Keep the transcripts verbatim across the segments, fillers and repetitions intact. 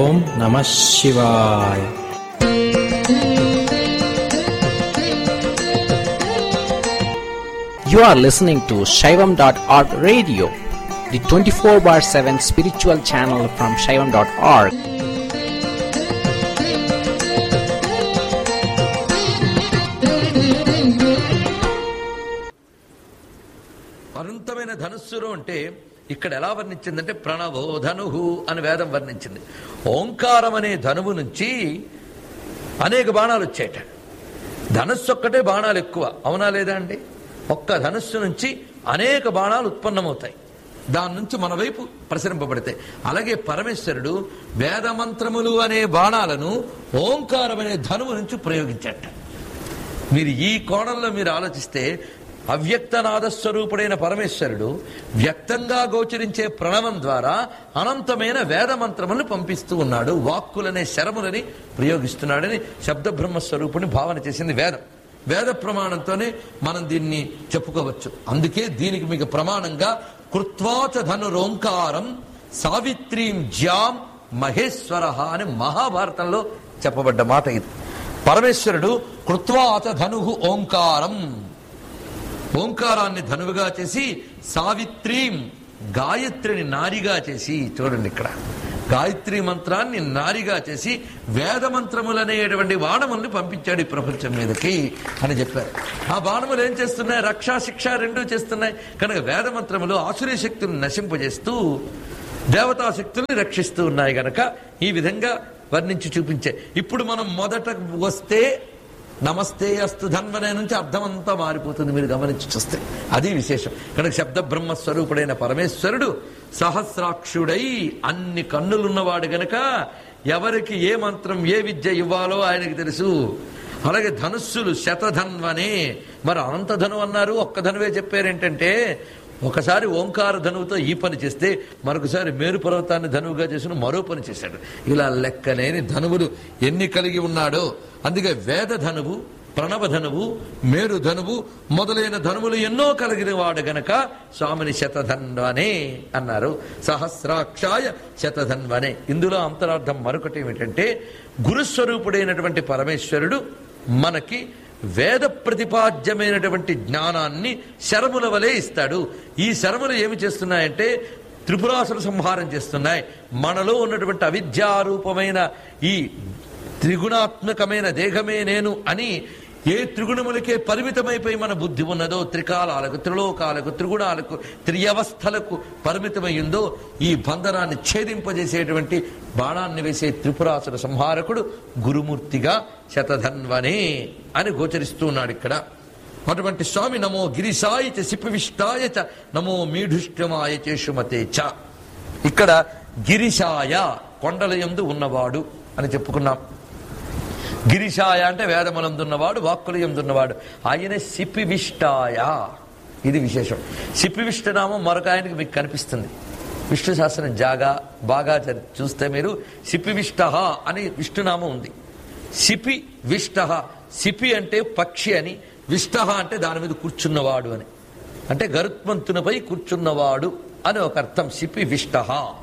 ఓం నమః శివాయ. You are listening to Shaivam dot org radio, the twenty-four bar seven spiritual channel from Shaivam dot org. అనంతమైన ధనుస్సులు అంటే ఇక్కడ ఎలా వర్ణించిందంటే ప్రణవో ధనుహు అని వేదం వర్ణించింది. ఓంకారం అనే ధనువు నుంచి అనేక బాణాలు వచ్చాయట. ధనుస్సు ఒక్కటే బాణాలు ఎక్కువ, అవునా లేదా అండి? ఒక్క ధనుస్సు నుంచి అనేక బాణాలు ఉత్పన్నమవుతాయి, దాని నుంచి మన వైపు ప్రసరింపబడతాయి. అలాగే పరమేశ్వరుడు వేదమంత్రములు అనే బాణాలను ఓంకారం అనే ధనువు నుంచి ప్రయోగించాట. మీరు ఈ కోణంలో మీరు ఆలోచిస్తే అవ్యక్తనాదస్వరూపుడైన పరమేశ్వరుడు వ్యక్తంగా గోచరించే ప్రణవం ద్వారా అనంతమైన వేదమంత్రములను పంపిస్తూ ఉన్నాడు, వాక్కులనే శరములని ప్రయోగిస్తున్నాడని శబ్దబ్రహ్మస్వరూపుని భావన చేసింది వేదం. వేద ప్రమాణంతోనే మనం దీన్ని చెప్పుకోవచ్చు. అందుకే దీనికి మీకు ప్రమాణంగా కృత్వాచ ధనురోంకారం సావిత్రీం జ్యాం మహేశ్వర అని మహాభారతంలో చెప్పబడ్డ మాట ఇది. పరమేశ్వరుడు కృత్వాచ ధనుహు ఓంకారం, ఓంకారాన్ని ధనువుగా చేసి సావిత్రీం గాయత్రిని నారిగా చేసి, చూడండి ఇక్కడ గాయత్రి మంత్రాన్ని నారిగా చేసి వేద మంత్రములనేటువంటి బాణముల్ని పంపించాడు ఈ ప్రపంచం మీదకి అని చెప్పారు. ఆ బాణములు ఏం చేస్తున్నాయి? రక్షా శిక్ష రెండూ చేస్తున్నాయి. కనుక వేద మంత్రములు ఆసురీ శక్తులను నశింపజేస్తూ దేవతా శక్తుల్ని రక్షిస్తూ ఉన్నాయి గనక ఈ విధంగా వర్ణించి చూపించే. ఇప్పుడు మనం మొదట వస్తే నమస్తే అస్తు ధన్వనే నుంచి అర్థమంతా మారిపోతుంది, మీరు గమనించి చూస్తే అది విశేషం. కనుక శబ్ద బ్రహ్మస్వరూపుడైన పరమేశ్వరుడు సహస్రాక్షుడై అన్ని కన్నులున్నవాడు గనక ఎవరికి ఏ మంత్రం ఏ విద్య ఇవ్వాలో ఆయనకి తెలుసు. అలాగే ధనుస్సులు శతధన్వనే, మరి అనంత ధను అన్నారు, ఒక్క ధనువే చెప్పారేంటంటే ఒకసారి ఓంకార ధనువుతో ఈ పని చేస్తే మరొకసారి మేరు పర్వతాన్ని ధనువుగా చేసిన మరో పని చేశాడు. ఇలా లెక్కలేని ధనువులు ఎన్ని కలిగి ఉన్నాడో. అందుకే వేద ధనువు, ప్రణవ ధనువు, మేరు ధనువు మొదలైన ధనువులు ఎన్నో కలిగిన వాడు గనక స్వామిని శతధన్వనే అన్నారు. సహస్రాక్షాయ శతధన్వనే. ఇందులో అంతరార్థం మరొకటి ఏమిటంటే గురుస్వరూపుడైనటువంటి పరమేశ్వరుడు మనకి వేద ప్రతిపాద్యమైనటువంటి జ్ఞానాన్ని శరముల వలె ఇస్తాడు. ఈ శరములు ఏమి చేస్తున్నాయంటే త్రిపురాసుర సంహారం చేస్తున్నాయి. మనలో ఉన్నటువంటి అవిద్యారూపమైన ఈ త్రిగుణాత్మకమైన దేహమే నేను అని ఏ త్రిగుణములకే పరిమితమైపోయి మన బుద్ధి ఉన్నదో, త్రికాలాలకు, త్రిలోకాలకు, త్రిగుణాలకు, త్రియవస్థలకు పరిమితమైందో ఈ బంధనాన్ని ఛేదింపజేసేటువంటి బాణాన్ని వేసే త్రిపురాసుర సంహారకుడు గురుమూర్తిగా శతధన్వనే అని గోచరిస్తూ ఉన్నాడు ఇక్కడ. అటువంటి స్వామి నమో గిరిశాయ చ సిపివిష్టాయ చ నమో మీఢుష్టమాయ చేషుమతే చ. ఇక్కడ గిరిశాయ కొండలయందు ఉన్నవాడు అని చెప్పుకున్నాం. గిరిశాయ అంటే వేదములందున్నవాడు, వాక్కులయందున్నవాడు. ఆయనే సిపివిష్టాయ, ఇది విశేషం. సిపివిష్టనామం మరొక ఆయనకి మీకు కనిపిస్తుంది. విష్ణు శాస్త్రం జాగా బాగా చూస్తే మీరు సిపివిష్ట అని విష్ణునామం ఉంది. సిపి విష్ట, సిపి అంటే పక్షి అని, విష్ట అంటే దాని మీద కూర్చున్నవాడు అని, అంటే గరుత్మంతునిపై కూర్చున్నవాడు అని ఒక అర్థం సిపి విష్ట.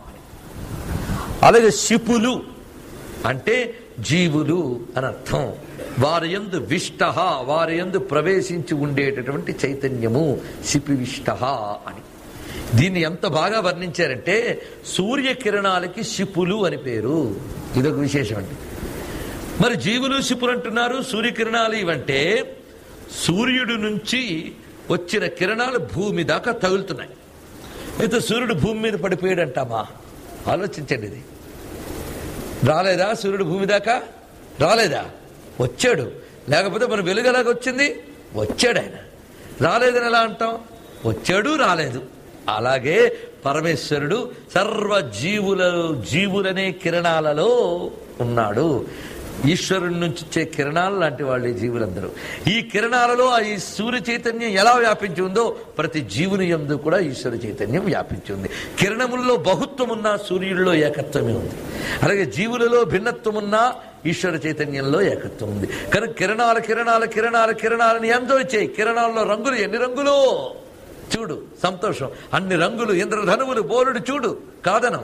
అలాగే శిపులు అంటే జీవులు అని అర్థం. వారి యందు విష్ట, వారి యందు ప్రవేశించి ఉండేటటువంటి చైతన్యము సిపివిష్ట అని. దీన్ని ఎంత బాగా వర్ణించారంటే సూర్యకిరణాలకి శిపులు అని పేరు. ఇదొక విశేషం అండి. మరి జీవులు శిపులు అంటున్నారు, సూర్యకిరణాలు ఇవంటే సూర్యుడు నుంచి వచ్చిన కిరణాలు భూమి దాకా తగులుతున్నాయి. అయితే సూర్యుడు భూమి మీద పడిపోయాడంటామా? ఆలోచించండి. ఇది రాలేదా? సూర్యుడు భూమి దాకా రాలేదా? వచ్చాడు. లేకపోతే మన వెలుగు ఎలాగ వచ్చింది? వచ్చాడు ఆయన. రాలేదని ఎలా అంటాం? వచ్చాడు, రాలేదు. అలాగే పరమేశ్వరుడు సర్వ జీవుల జీవులనే కిరణాలలో ఉన్నాడు. ఈశ్వరుడి నుంచి వచ్చే కిరణాలు లాంటి వాళ్ళు జీవులందరూ. ఈ కిరణాలలో ఈ సూర్య చైతన్యం ఎలా వ్యాపించి ఉందో ప్రతి జీవుని యందు కూడా ఈశ్వర చైతన్యం వ్యాపించి ఉంది. కిరణముల్లో బహుత్వం ఉన్నా సూర్యుడిలో ఏకత్వమే ఉంది. అలాగే జీవులలో భిన్నత్వం ఉన్నా ఈశ్వర చైతన్యంలో ఏకత్వం ఉంది. కనుక కిరణాల కిరణాల కిరణాల కిరణాలని ఎంతో ఇచ్చాయి. కిరణాల్లో రంగులు ఎన్ని రంగులు చూడు, సంతోషం. అన్ని రంగులు ఇంద్రధనువులు బోలుడు చూడు, కాదనం.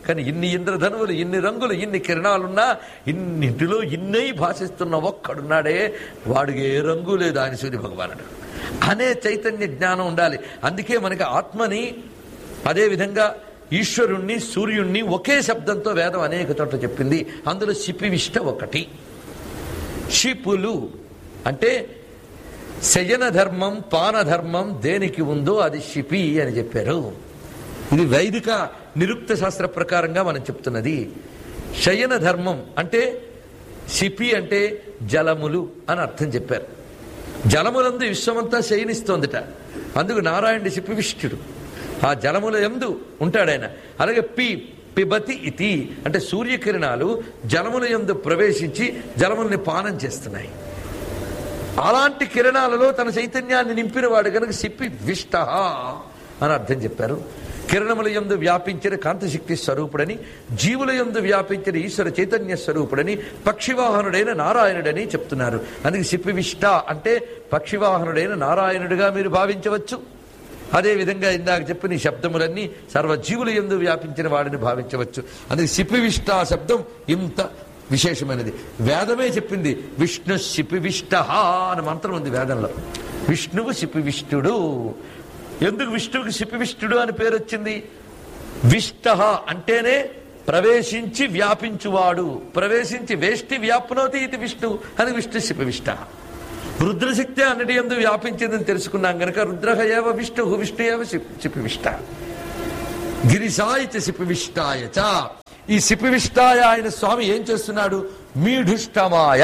కానీ ఇన్ని ఇంద్రధనువులు, ఇన్ని రంగులు, ఇన్ని కిరణాలున్నా ఇన్నింటిలో ఇన్నై భాషిస్తున్న ఒక్కడున్నాడే, వాడికి ఏ రంగు లేదు ఆయన సూర్య భగవానుడు అనే చైతన్య జ్ఞానం ఉండాలి. అందుకే మనకి ఆత్మని, అదేవిధంగా ఈశ్వరుణ్ణి, సూర్యుణ్ణి ఒకే శబ్దంతో వేదం అనేక చోట్ల చెప్పింది. అందులో శిపివిష్ట ఒకటి. శిపులు అంటే శయన ధర్మం, పాన ధర్మం దేనికి ఉందో అది శిపి అని చెప్పారు. ఇది వైదిక నిరుక్త శాస్త్ర ప్రకారంగా మనం చెప్తున్నది. శయన ధర్మం అంటే శిపి అంటే జలములు అని అర్థం చెప్పారు. జలములందు విశ్వమంతా శయనిస్తోందట, అందుకు నారాయణుడి శిపివిష్టుడు. ఆ జలముల యందు ఉంటాడాయన. అలాగే పి పిబతి ఇతి అంటే సూర్యకిరణాలు జలముల యందు ప్రవేశించి జలముల్ని పానం చేస్తున్నాయి. అలాంటి కిరణాలలో తన చైతన్యాన్ని నింపిన వాడు కనుక శిపి విష్ట అని అర్థం చెప్పారు. కిరణముల యందు వ్యాపించిన కాంతశక్తి స్వరూపుడని, జీవుల యందు వ్యాపించిన ఈశ్వర చైతన్య స్వరూపుడని, పక్షివాహనుడైన నారాయణుడని చెప్తున్నారు. అందుకే శిపివిష్ట అంటే పక్షివాహనుడైన నారాయణుడిగా మీరు భావించవచ్చు. అదేవిధంగా ఇందాక చెప్పిన ఈ శబ్దములన్నీ సర్వజీవుల యందు వ్యాపించిన వాడిని భావించవచ్చు. అందుకే శిపివిష్ట శబ్దం ఇంత విశేషమైనది. వేదమే చెప్పింది విష్ణు శిపివిష్ట అని మంత్రం ఉంది వేదంలో. విష్ణువు శిపివిష్టుడు. ఎందుకు విష్ణువుకి శిపివిష్టుడు అని పేరు వచ్చింది? విష్ట అంటేనే ప్రవేశించి వ్యాపించువాడు. ప్రవేశించి వేష్టి వ్యాప్నోతి ఇది విష్ణు అని విష్ణు శిపివిష్ట. రుద్రశక్తి అన్నిటి యందు వ్యాపించిందని తెలుసుకున్నాం గనక రుద్రహ ఏవ విష్ణు, విష్ణు ఏవ శిపివిష్ట. గిరిశాయ చ శిపివిష్టాయ చ. ఈ శిపివిష్టాయ ఆయన స్వామి ఏం చేస్తున్నాడు? మీఢుష్టమాయ.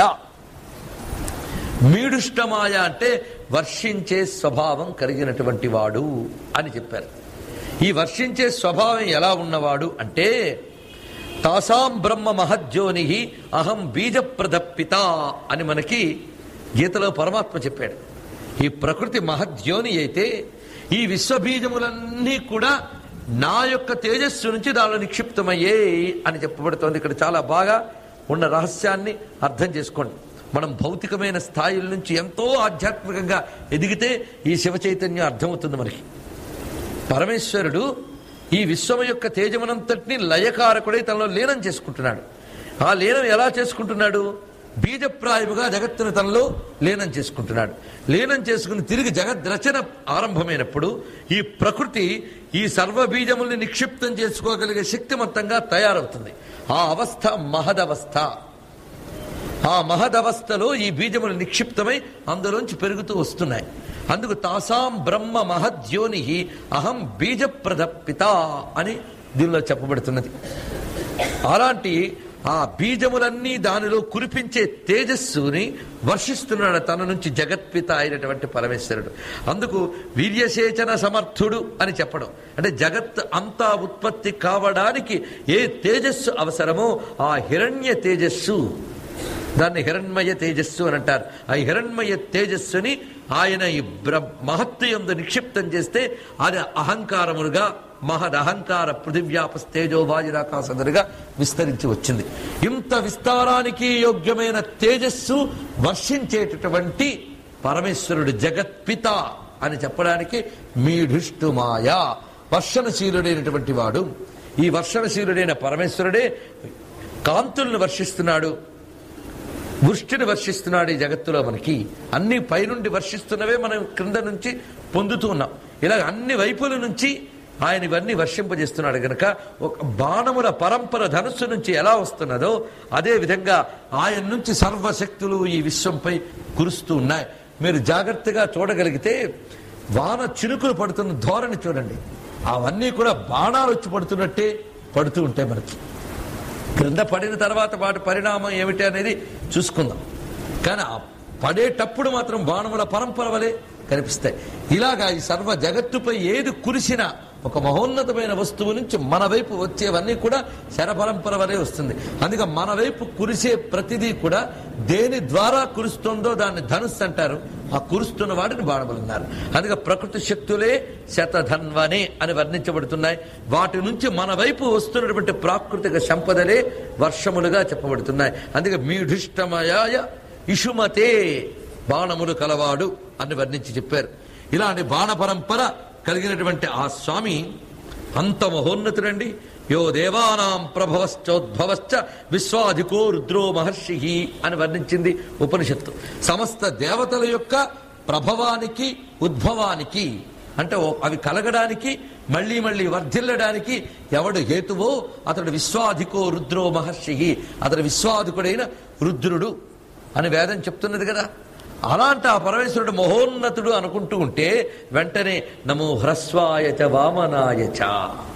మీఢుష్టమాయ అంటే వర్షించే స్వభావం కలిగినటువంటి వాడు అని చెప్పారు. ఈ వర్షించే స్వభావం ఎలా ఉన్నవాడు అంటే తాసాం బ్రహ్మ మహజ్యోని అహం బీజప్రదప్పిత అని మనకి గీతలో పరమాత్మ చెప్పాడు. ఈ ప్రకృతి మహద్యోని అయితే ఈ విశ్వబీజములన్నీ కూడా నా యొక్క తేజస్సు నుంచి దానిలో నిక్షిప్తమయ్యే అని చెప్పబడుతోంది. ఇక్కడ చాలా బాగా ఉన్న రహస్యాన్ని అర్థం చేసుకోండి. మనం భౌతికమైన స్థాయిల నుంచి ఎంతో ఆధ్యాత్మికంగా ఎదిగితే ఈ శివ చైతన్యం అర్థమవుతుంది మనకి. పరమేశ్వరుడు ఈ విశ్వం యొక్క తేజమునంతటిని లయకారకుడై తనలో లీనం చేసుకుంటున్నాడు. ఆ లీనం ఎలా చేసుకుంటున్నాడు? బీజప్రాయముగా జగత్తును తనలో లీనం చేసుకుంటున్నాడు. లీనం చేసుకుని తిరిగి జగద్రచన ఆరంభమైనప్పుడు ఈ ప్రకృతి ఈ సర్వ బీజముల్ని నిక్షిప్తం చేసుకోగలిగే శక్తిమంతంగా తయారవుతుంది. ఆ అవస్థ మహదవస్థ. ఆ మహదవస్థలో ఈ బీజములు నిక్షిప్తమై అందులోంచి పెరుగుతూ వస్తున్నాయి. అందుకు తాసాం బ్రహ్మ మహద్యోని అహం బీజప్రదప్పిత అని దీనిలో చెప్పబడుతున్నది. అలాంటి ఆ బీజములన్నీ దానిలో కురిపించే తేజస్సుని వర్షిస్తున్నాడు తన నుంచి జగత్పిత అయినటువంటి పరమేశ్వరుడు. అందుకు వీర్యసేచన సమర్థుడు అని చెప్పడం అంటే జగత్ అంతా ఉత్పత్తి కావడానికి ఏ తేజస్సు అవసరమో ఆ హిరణ్య తేజస్సు, దాన్ని హిరణ్మయ తేజస్సు అని అంటారు. ఆ హిరణ్మయ తేజస్సుని ఆయన ఈ బ్ర మహత్తు యందు నిక్షిప్తం చేస్తే అది అహంకారములుగా మహద్ అహంకార పృథివ్యాపస్తేజో వాయురాకాశదులుగా విస్తరించి వచ్చింది. ఇంత విస్తారానికి యోగ్యమైన తేజస్సు వర్షించేటటువంటి పరమేశ్వరుడు జగత్పిత అని చెప్పడానికి మీఢుష్టుమాయ వర్షణశీలుడైనటువంటి వాడు. ఈ వర్షణశీలుడైన పరమేశ్వరుడే కాంతుల్ని వర్షిస్తున్నాడు, వృష్టిని వర్షిస్తున్నాడు. ఈ జగత్తులో మనకి అన్ని పైనుండి వర్షిస్తున్నవే మనం క్రింద నుంచి పొందుతూ ఉన్నాం. ఇలా అన్ని వైపుల నుంచి ఆయన ఇవన్నీ వర్షింపజేస్తున్నాడు గనక ఒక బాణముల పరంపర ధనుస్సు నుంచి ఎలా వస్తున్నదో అదే విధంగా ఆయన నుంచి సర్వశక్తులు ఈ విశ్వంపై కురుస్తూ ఉన్నాయి. మీరు జాగ్రత్తగా చూడగలిగితే వాన చినుకులు పడుతున్న ధోరణి చూడండి. అవన్నీ కూడా బాణాలు వచ్చి పడుతున్నట్టే పడుతూ ఉంటాయి. మనకి క్రింద పడిన తర్వాత వాటి పరిణామం ఏమిటి అనేది చూసుకుందాం. కానీ ఆ పడేటప్పుడు మాత్రం బాణముల పరంపర వలె కనిపిస్తాయి. ఇలాగా ఈ సర్వ జగత్తుపై ఏది కురిసినా ఒక మహోన్నతమైన వస్తువు నుంచి మన వైపు వచ్చేవన్నీ కూడా శరపరంపర వలె వస్తుంది. అందుకే మన వైపు కురిసే ప్రతిదీ కూడా దేని ద్వారా కురుస్తుందో దాన్ని ధనుస్సు అంటారు. ఆ కురుస్తున్న వాటిని బాణములు అన్నారు. అందుకే ప్రకృతి శక్తులే శతధన్వనే అని వర్ణించబడుతున్నాయి. వాటి నుంచి మన వైపు వస్తున్నటువంటి ప్రాకృతిక సంపదలే వర్షములుగా చెప్పబడుతున్నాయి. అందుకే మీఢుష్టమయాయ ఇషుమతే బాణములు కలవాడు అని వర్ణించి చెప్పారు. ఇలాంటి బాణ పరంపర కలిగినటువంటి ఆ స్వామి అంత మహోన్నతుడండి. యో దేవానాం ప్రభవశ్చోద్భవశ్చ విశ్వాధికో రుద్రో మహర్షి అని వర్ణించింది ఉపనిషత్తు. సమస్త దేవతల యొక్క ప్రభవానికి ఉద్భవానికి అంటే అవి కలగడానికి మళ్లీ మళ్లీ వర్ధిల్లడానికి ఎవడు హేతువో అతడు విశ్వాధికో రుద్రో మహర్షి, అతడు విశ్వాధికుడైన రుద్రుడు అని వేదం చెప్తున్నది కదా. అలాంటి ఆ పరమేశ్వరుడు మహోన్నతుడు అనుకుంటూ ఉంటే వెంటనే నమో హ్రస్వాయ చ వామనాయ చ.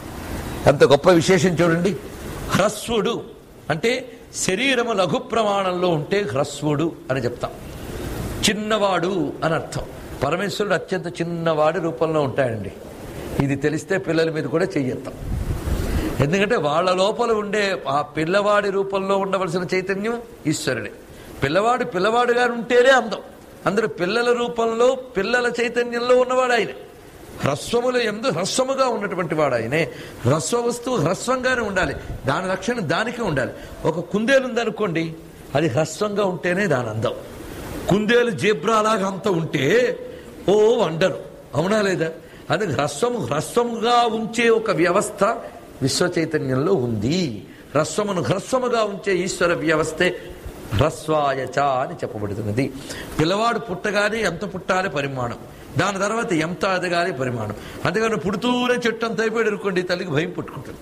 ఎంత గొప్ప విశేషం చూడండి. హ్రస్వుడు అంటే శరీరము లఘు ప్రమాణంలో ఉంటే హ్రస్వుడు అని చెప్తాం. చిన్నవాడు అని అర్థం. పరమేశ్వరుడు అత్యంత చిన్నవాడి రూపంలో ఉంటాయండి. ఇది తెలిస్తే పిల్లల మీద కూడా చెయ్యెత్తాం. ఎందుకంటే వాళ్ళ లోపల ఉండే ఆ పిల్లవాడి రూపంలో ఉండవలసిన చైతన్యం ఈశ్వరుడే. పిల్లవాడు పిల్లవాడుగా ఉంటేనే అందం. అందరూ పిల్లల రూపంలో పిల్లల చైతన్యంలో ఉన్నవాడు ఆయన. హ్రస్వములు ఎందు హ్రస్వముగా ఉన్నటువంటి వాడు ఆయనే. హ్రస్వ వస్తువు హ్రస్వంగానే ఉండాలి, దాని లక్షణం దానికే ఉండాలి. ఒక కుందేలు ఉందనుకోండి, అది హ్రస్వంగా ఉంటేనే దాని అందం. కుందేలు జీబ్రాలాగా అంత ఉంటే ఓ వండరు, అవునా లేదా? అది హ్రస్వము హ్రస్వముగా ఉంచే ఒక వ్యవస్థ విశ్వ చైతన్యంలో ఉంది. హ్రస్వమును హ్రస్వముగా ఉంచే ఈశ్వర వ్యవస్థే హ్రస్వాయచ అని చెప్పబడుతున్నది. పిల్లవాడు పుట్టగానే ఎంత పుట్టాలి పరిమాణం, దాని తర్వాత ఎంత ఎదగాలి పరిమాణం. అందుకని పుడుతూనే చెట్టు అంత అయిపోయాడు అనుకోండి, తల్లికి భయం పుట్టుకుంటుంది.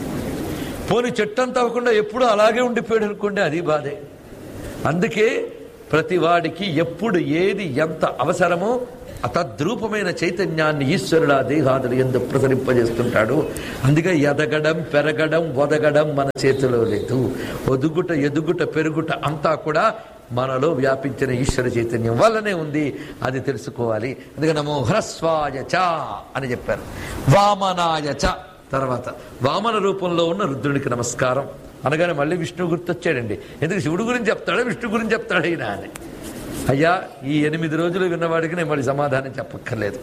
పోనీ చెట్టు అంత అవ్వకుండా ఎప్పుడు అలాగే ఉండిపోయాడు అనుకోండి, అది బాధే. అందుకే ప్రతి వాడికి ఎప్పుడు ఏది ఎంత అవసరమో తద్రూపమైన చైతన్యాన్ని ఈశ్వరుడు ఆ దేహాదులు ఎందు ప్రసరింపజేస్తుంటాడు. అందుకే ఎదగడం పెరగడం వదగడం మన చేతిలో లేదు. ఒదుగుట ఎదుగుట పెరుగుట అంతా కూడా మనలో వ్యాపించిన ఈశ్వర చైతన్యం వల్లనే ఉంది. అది తెలుసుకోవాలి. అందుకే నమో హ్రస్వాయచ అని చెప్పారు. వామనాయచ తర్వాత వామన రూపంలో ఉన్న రుద్రుడికి నమస్కారం అనగానే మళ్ళీ విష్ణువు గుర్తొచ్చాడండి. ఎందుకు శివుడు గురించి చెప్తాడా విష్ణు గురించి చెప్తాడా ఈయన అని. అయ్యా, ఈ ఎనిమిది రోజులు విన్నవాడికి నేను మళ్ళీ సమాధానం చెప్పక్కర్లేదు.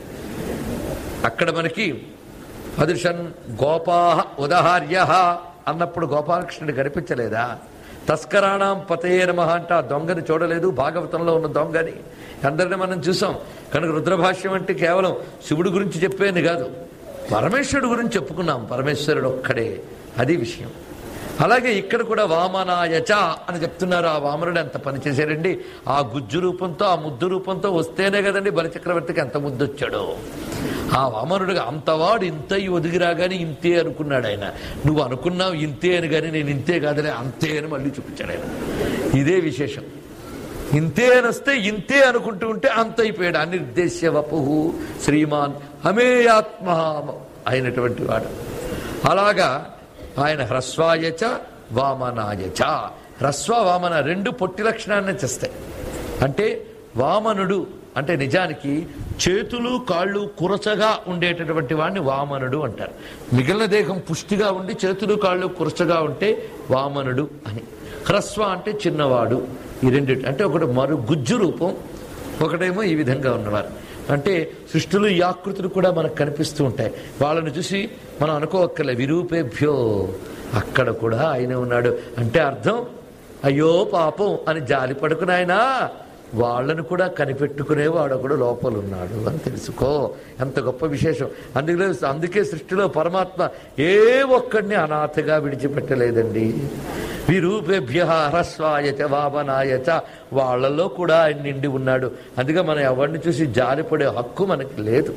అక్కడ మనకి అదృశన్ గోపాహ ఉదహార్య అన్నప్పుడు గోపాలకృష్ణుడు కనిపించలేదా? తస్కరాణం పతయే నమః అంటే ఆ దొంగని చూడలేదు, భాగవతంలో ఉన్న దొంగని అందరినీ మనం చూసాం. కనుక రుద్రభాష్యం అంటే కేవలం శివుడి గురించి చెప్పేది కాదు, పరమేశ్వరుడు గురించి చెప్పుకున్నాం. పరమేశ్వరుడు ఒక్కడే, అది విషయం. అలాగే ఇక్కడ కూడా వామనాయచ అని చెప్తున్నారు. ఆ వామనుడు ఎంత పని చేశాడండి. ఆ గుజ్జు రూపంతో ఆ ముద్దు రూపంతో వస్తేనే కదండి బలిచక్రవర్తికి ఎంత ముద్దు వచ్చాడో. ఆ వామనుడుగా అంతవాడు ఇంత ఒదిగిరాగానే ఇంతే అనుకున్నాడు ఆయన. నువ్వు అనుకున్నావు ఇంతే అని, కానీ నేను ఇంతే కాదలే అంతే అని మళ్ళీ చూపించాడు ఆయన. ఇదే విశేషం. ఇంతే అని వస్తే ఇంతే అనుకుంటూ ఉంటే అంత అయిపోయాడు. అనిర్దేశ్య వపుహు శ్రీమాన్ అమేయాత్మ అయినటువంటి వాడు. అలాగా ఆయన హ్రస్వాయచ వామనాయచ. హ్రస్వ వామన రెండు పొట్టి లక్షణాన్ని చేస్తాయి. అంటే వామనుడు అంటే నిజానికి చేతులు కాళ్ళు కురచగా ఉండేటటువంటి వాడిని వామనుడు అంటారు. మిగిలిన దేహం పుష్టిగా ఉండి చేతులు కాళ్ళు కురచగా ఉంటే వామనుడు అని. హ్రస్వ అంటే చిన్నవాడు. ఈ రెండు అంటే ఒకటి మరు గుజ్జు రూపం, ఒకటేమో ఈ విధంగా ఉన్నవారు. అంటే సృష్టిలో ఈ ఆకృతులు కూడా మనకు కనిపిస్తూ ఉంటాయి. వాళ్ళని చూసి మనం అనుకోవక్కర్లే విరూపేభ్యో అక్కడ కూడా ఆయన ఉన్నాడు అంటే అర్థం అయ్యో పాపం అని జాలి పడుకున్నాయనా వాళ్ళను కూడా కనిపెట్టుకునేవాడు కూడా లోపల ఉన్నాడు అని తెలుసుకో. ఎంత గొప్ప విశేషం. అందుకే అందుకే సృష్టిలో పరమాత్మ ఏ ఒక్కడిని అనాథగా విడిచిపెట్టలేదండి. విరూపేభ్య హ్రస్వాయచ వామనాయచ వాళ్ళల్లో కూడా ఆయన నిండి ఉన్నాడు. అందుకే మనం ఎవరిని చూసి జాలిపడే హక్కు మనకి లేదు.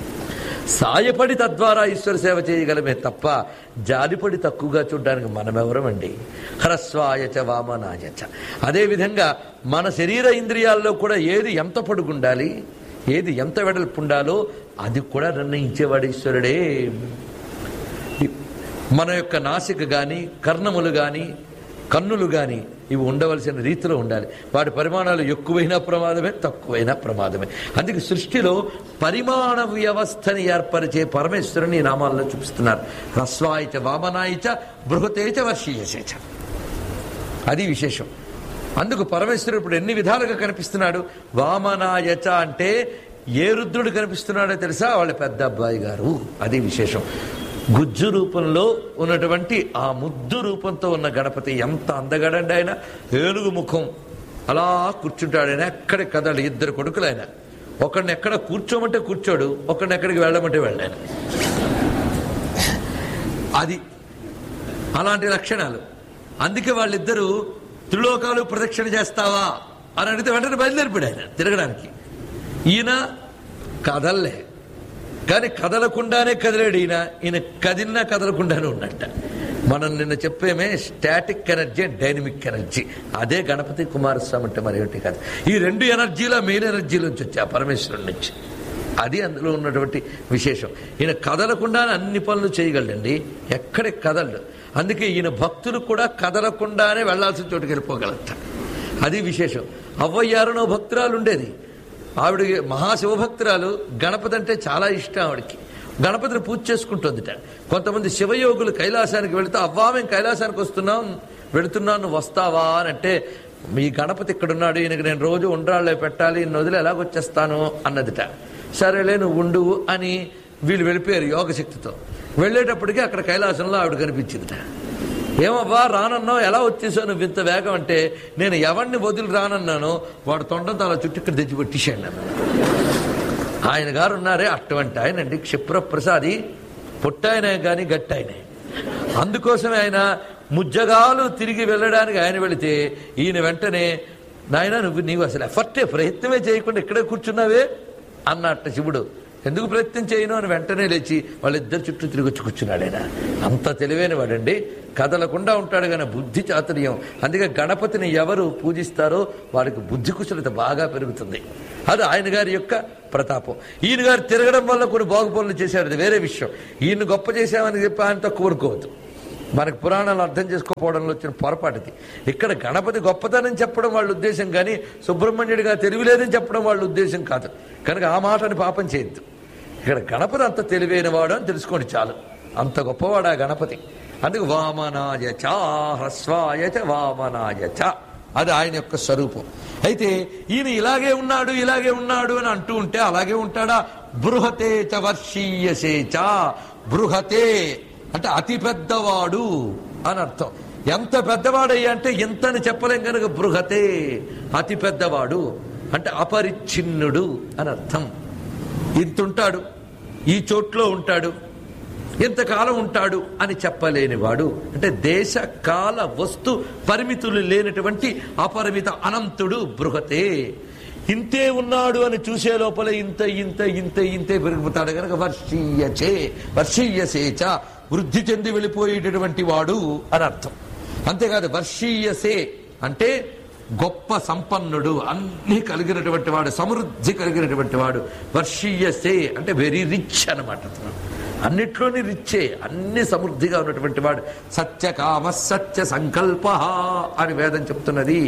సాయపడి తద్వారా ఈశ్వర సేవ చేయగలమే తప్ప జాలిపడి తక్కువగా చూడడానికి మనమెవరమండి. హ్రస్వాయచ వామనాయచ. అదేవిధంగా మన శరీర ఇంద్రియాల్లో కూడా ఏది ఎంత పొడుగుండాలి, ఏది ఎంత వెడల్పు ఉండాలో అది కూడా నిర్ణయించేవాడు ఈశ్వరుడే. మన యొక్క నాసిక కానీ కర్ణములు కానీ కన్నులు కానీ ఇవి ఉండవలసిన రీతిలో ఉండాలి. వాటి పరిమాణాలు ఎక్కువైనా ప్రమాదమే, తక్కువైనా ప్రమాదమే. అందుకే సృష్టిలో పరిమాణ వ్యవస్థని ఏర్పరిచే పరమేశ్వరుని నామాల్లో చూపిస్తున్నారు. హ్రస్వాయచ వామనాయచ బృహతేచ వర్షీయసేచ. అది విశేషం. అందుకు పరమేశ్వరుడు ఇప్పుడు ఎన్ని విధాలుగా కనిపిస్తున్నాడు. వామనాయచ అంటే ఏ రుద్రుడు కనిపిస్తున్నాడో తెలుసా? వాళ్ళ పెద్ద అబ్బాయి గారు. అది విశేషం. గుజ్జు రూపంలో ఉన్నటువంటి ఆ ముద్దు రూపంతో ఉన్న గణపతి ఎంత అందగడండి. ఆయన ఏనుగు ముఖం అలా కూర్చుంటాడు. ఆయన ఎక్కడ కదడు. ఇద్దరు కొడుకులు ఆయన. ఒకడిని ఎక్కడ కూర్చోమంటే కూర్చోడు, ఒకడిని ఎక్కడికి వెళ్ళమంటే వెళ్ళాను. అది అలాంటి లక్షణాలు. అందుకే వాళ్ళిద్దరూ త్రిలోకాలు ప్రదక్షిణ చేస్తావా అని అడిగితే వెంటనే బయలుదేరిపోయాడు ఆయన తిరగడానికి. ఈయన కదల్లే, కానీ కదలకుండానే కదిలాడు ఈయన. ఈయన కదిలినా కదలకుండానే ఉన్నట్ట. మనం నిన్న చెప్పేమే స్టాటిక్ ఎనర్జీ, డైనమిక్ ఎనర్జీ. అదే గణపతి కుమారస్వామి అంటే మరి ఏమిటి కాదు. ఈ రెండు ఎనర్జీలో మెయిన్ ఎనర్జీ నుంచి వచ్చి ఆ పరమేశ్వరుడి నుంచి. అది అందులో ఉన్నటువంటి విశేషం. ఈయన కదలకుండానే అన్ని పనులు చేయగలడండి, ఎక్కడికి కదలడు. అందుకే ఈయన భక్తులు కూడా కదలకుండానే వెళ్లాల్సిన చోటుకి వెళ్ళిపోగలట. అది విశేషం. అవ్వయ్యారునో భక్తురాలు ఉండేది, ఆవిడ మహాశివభక్తురాలు. గణపతి అంటే చాలా ఇష్టం ఆవిడకి. గణపతిని పూజ చేసుకుంటుందిట. కొంతమంది శివయోగులు కైలాసానికి వెళితే, అవ్వా మేము కైలాసానికి వస్తున్నాం, వెళుతున్నాను, నువ్వు వస్తావా అని అంటే, మీ గణపతి ఇక్కడున్నాడు, ఈయనకి నేను రోజు ఉండ్రాళ్ళే పెట్టాలి, ఇన్ని వదిలి ఎలాగొచ్చేస్తాను అన్నదిట. సరేలే నువ్వు ఉండు అని వీళ్ళు వెళ్ళిపోయారు యోగశక్తితో. వెళ్ళేటప్పటికీ అక్కడ కైలాసంలో ఆవిడ కనిపించిందిట. ఏమవ్వా రానన్నావు, ఎలా వచ్చేసావు నువ్వు ఇంత వేగం అంటే, నేను ఎవరిని వదిలి రానన్నానో వాడు తొండంతో అలా చుట్టూ ఇక్కడ తెచ్చిపెట్టేశాడు నన్ను. ఆయన గారు ఉన్నారే అటువంటి ఆయనండి, క్షిప్రప్రసాది. పొట్టాయనే కానీ గట్టాయనే. అందుకోసమే ఆయన ముజ్జగాలు తిరిగి వెళ్ళడానికి ఆయన వెళితే ఈయన వెంటనే, నాయన నువ్వు నీవు అసలు ఎఫర్టే ప్రయత్నమే చేయకుండా ఇక్కడే కూర్చున్నావే అన్నట్ట శివుడు. ఎందుకు ప్రయత్నం చేయను అని వెంటనే లేచి వాళ్ళిద్దరు చుట్టూ తిరిగి వచ్చి కూర్చున్నాడు ఆయన. అంత తెలివైన వాడండి, కదలకుండా ఉంటాడు కానీ బుద్ధి చాతుర్యం. అందుకే గణపతిని ఎవరు పూజిస్తారో వారికి బుద్ధి కుశలత బాగా పెరుగుతుంది. అది ఆయన గారి యొక్క ప్రతాపం. ఈయన గారు తిరగడం వల్ల కొన్ని బాగుపనులు చేశారు, అది వేరే విషయం. ఈయన గొప్ప చేశామని చెప్పి ఆయనతో కోరుకోవద్దు. మనకు పురాణాలు అర్థం చేసుకోకపోవడంలో వచ్చిన పొరపాటుది. ఇక్కడ గణపతి గొప్పతనం చెప్పడం వాళ్ళ ఉద్దేశం కానీ సుబ్రహ్మణ్యుడిగా తెలివిలేదని చెప్పడం వాళ్ళ ఉద్దేశం కాదు. కనుక ఆ మాటని పాపం చేయొద్దు. ఇక్కడ గణపతి అంత తెలివైన వాడు అని తెలుసుకోండి చాలు. అంత గొప్పవాడు ఆ గణపతి. అందుకు వామనాయ చ హ్రస్వాయ చ వామనాయ చ, అది ఆయన యొక్క స్వరూపం. అయితే ఈయన ఇలాగే ఉన్నాడు ఇలాగే ఉన్నాడు అని అంటూ ఉంటే అలాగే ఉంటాడా? బృహతే చ వర్షీయసే చ. బృహతే అంటే అతి పెద్దవాడు అని అర్థం. ఎంత పెద్దవాడయ్యా అంటే ఇంతని చెప్పలేం కనుక బృహతే, అతి పెద్దవాడు అంటే అపరిచ్ఛిన్నుడు అని అర్థం. ఇంతుంటాడు, ఈ చోట్లో ఉంటాడు, ఎంతకాలం ఉంటాడు అని చెప్పలేనివాడు. అంటే దేశ కాల వస్తు పరిమితులు లేనటువంటి అపరిమిత అనంతుడు బృహతే. ఇంతే ఉన్నాడు అని చూసే లోపల ఇంత ఇంత ఇంత ఇంతే పెరుగుతాడు కనుక వర్షీయచే, వర్షీయసేచ వృద్ధి చెంది వెళ్ళిపోయేటటువంటి వాడు అని అర్థం. అంతేకాదు వర్షీయసే అంటే గొప్ప సంపన్నుడు, అన్ని కలిగినటువంటి వాడు, సమృద్ధి కలిగినటువంటి వాడు. వర్షీయసే అంటే వెరీ రిచ్ అనమాట. అన్నిట్లోని రిచ్చే, అన్ని సమృద్ధిగా ఉన్నటువంటి వాడు. సత్యకామ సత్య సంకల్ప అని వేదం చెప్తున్నది.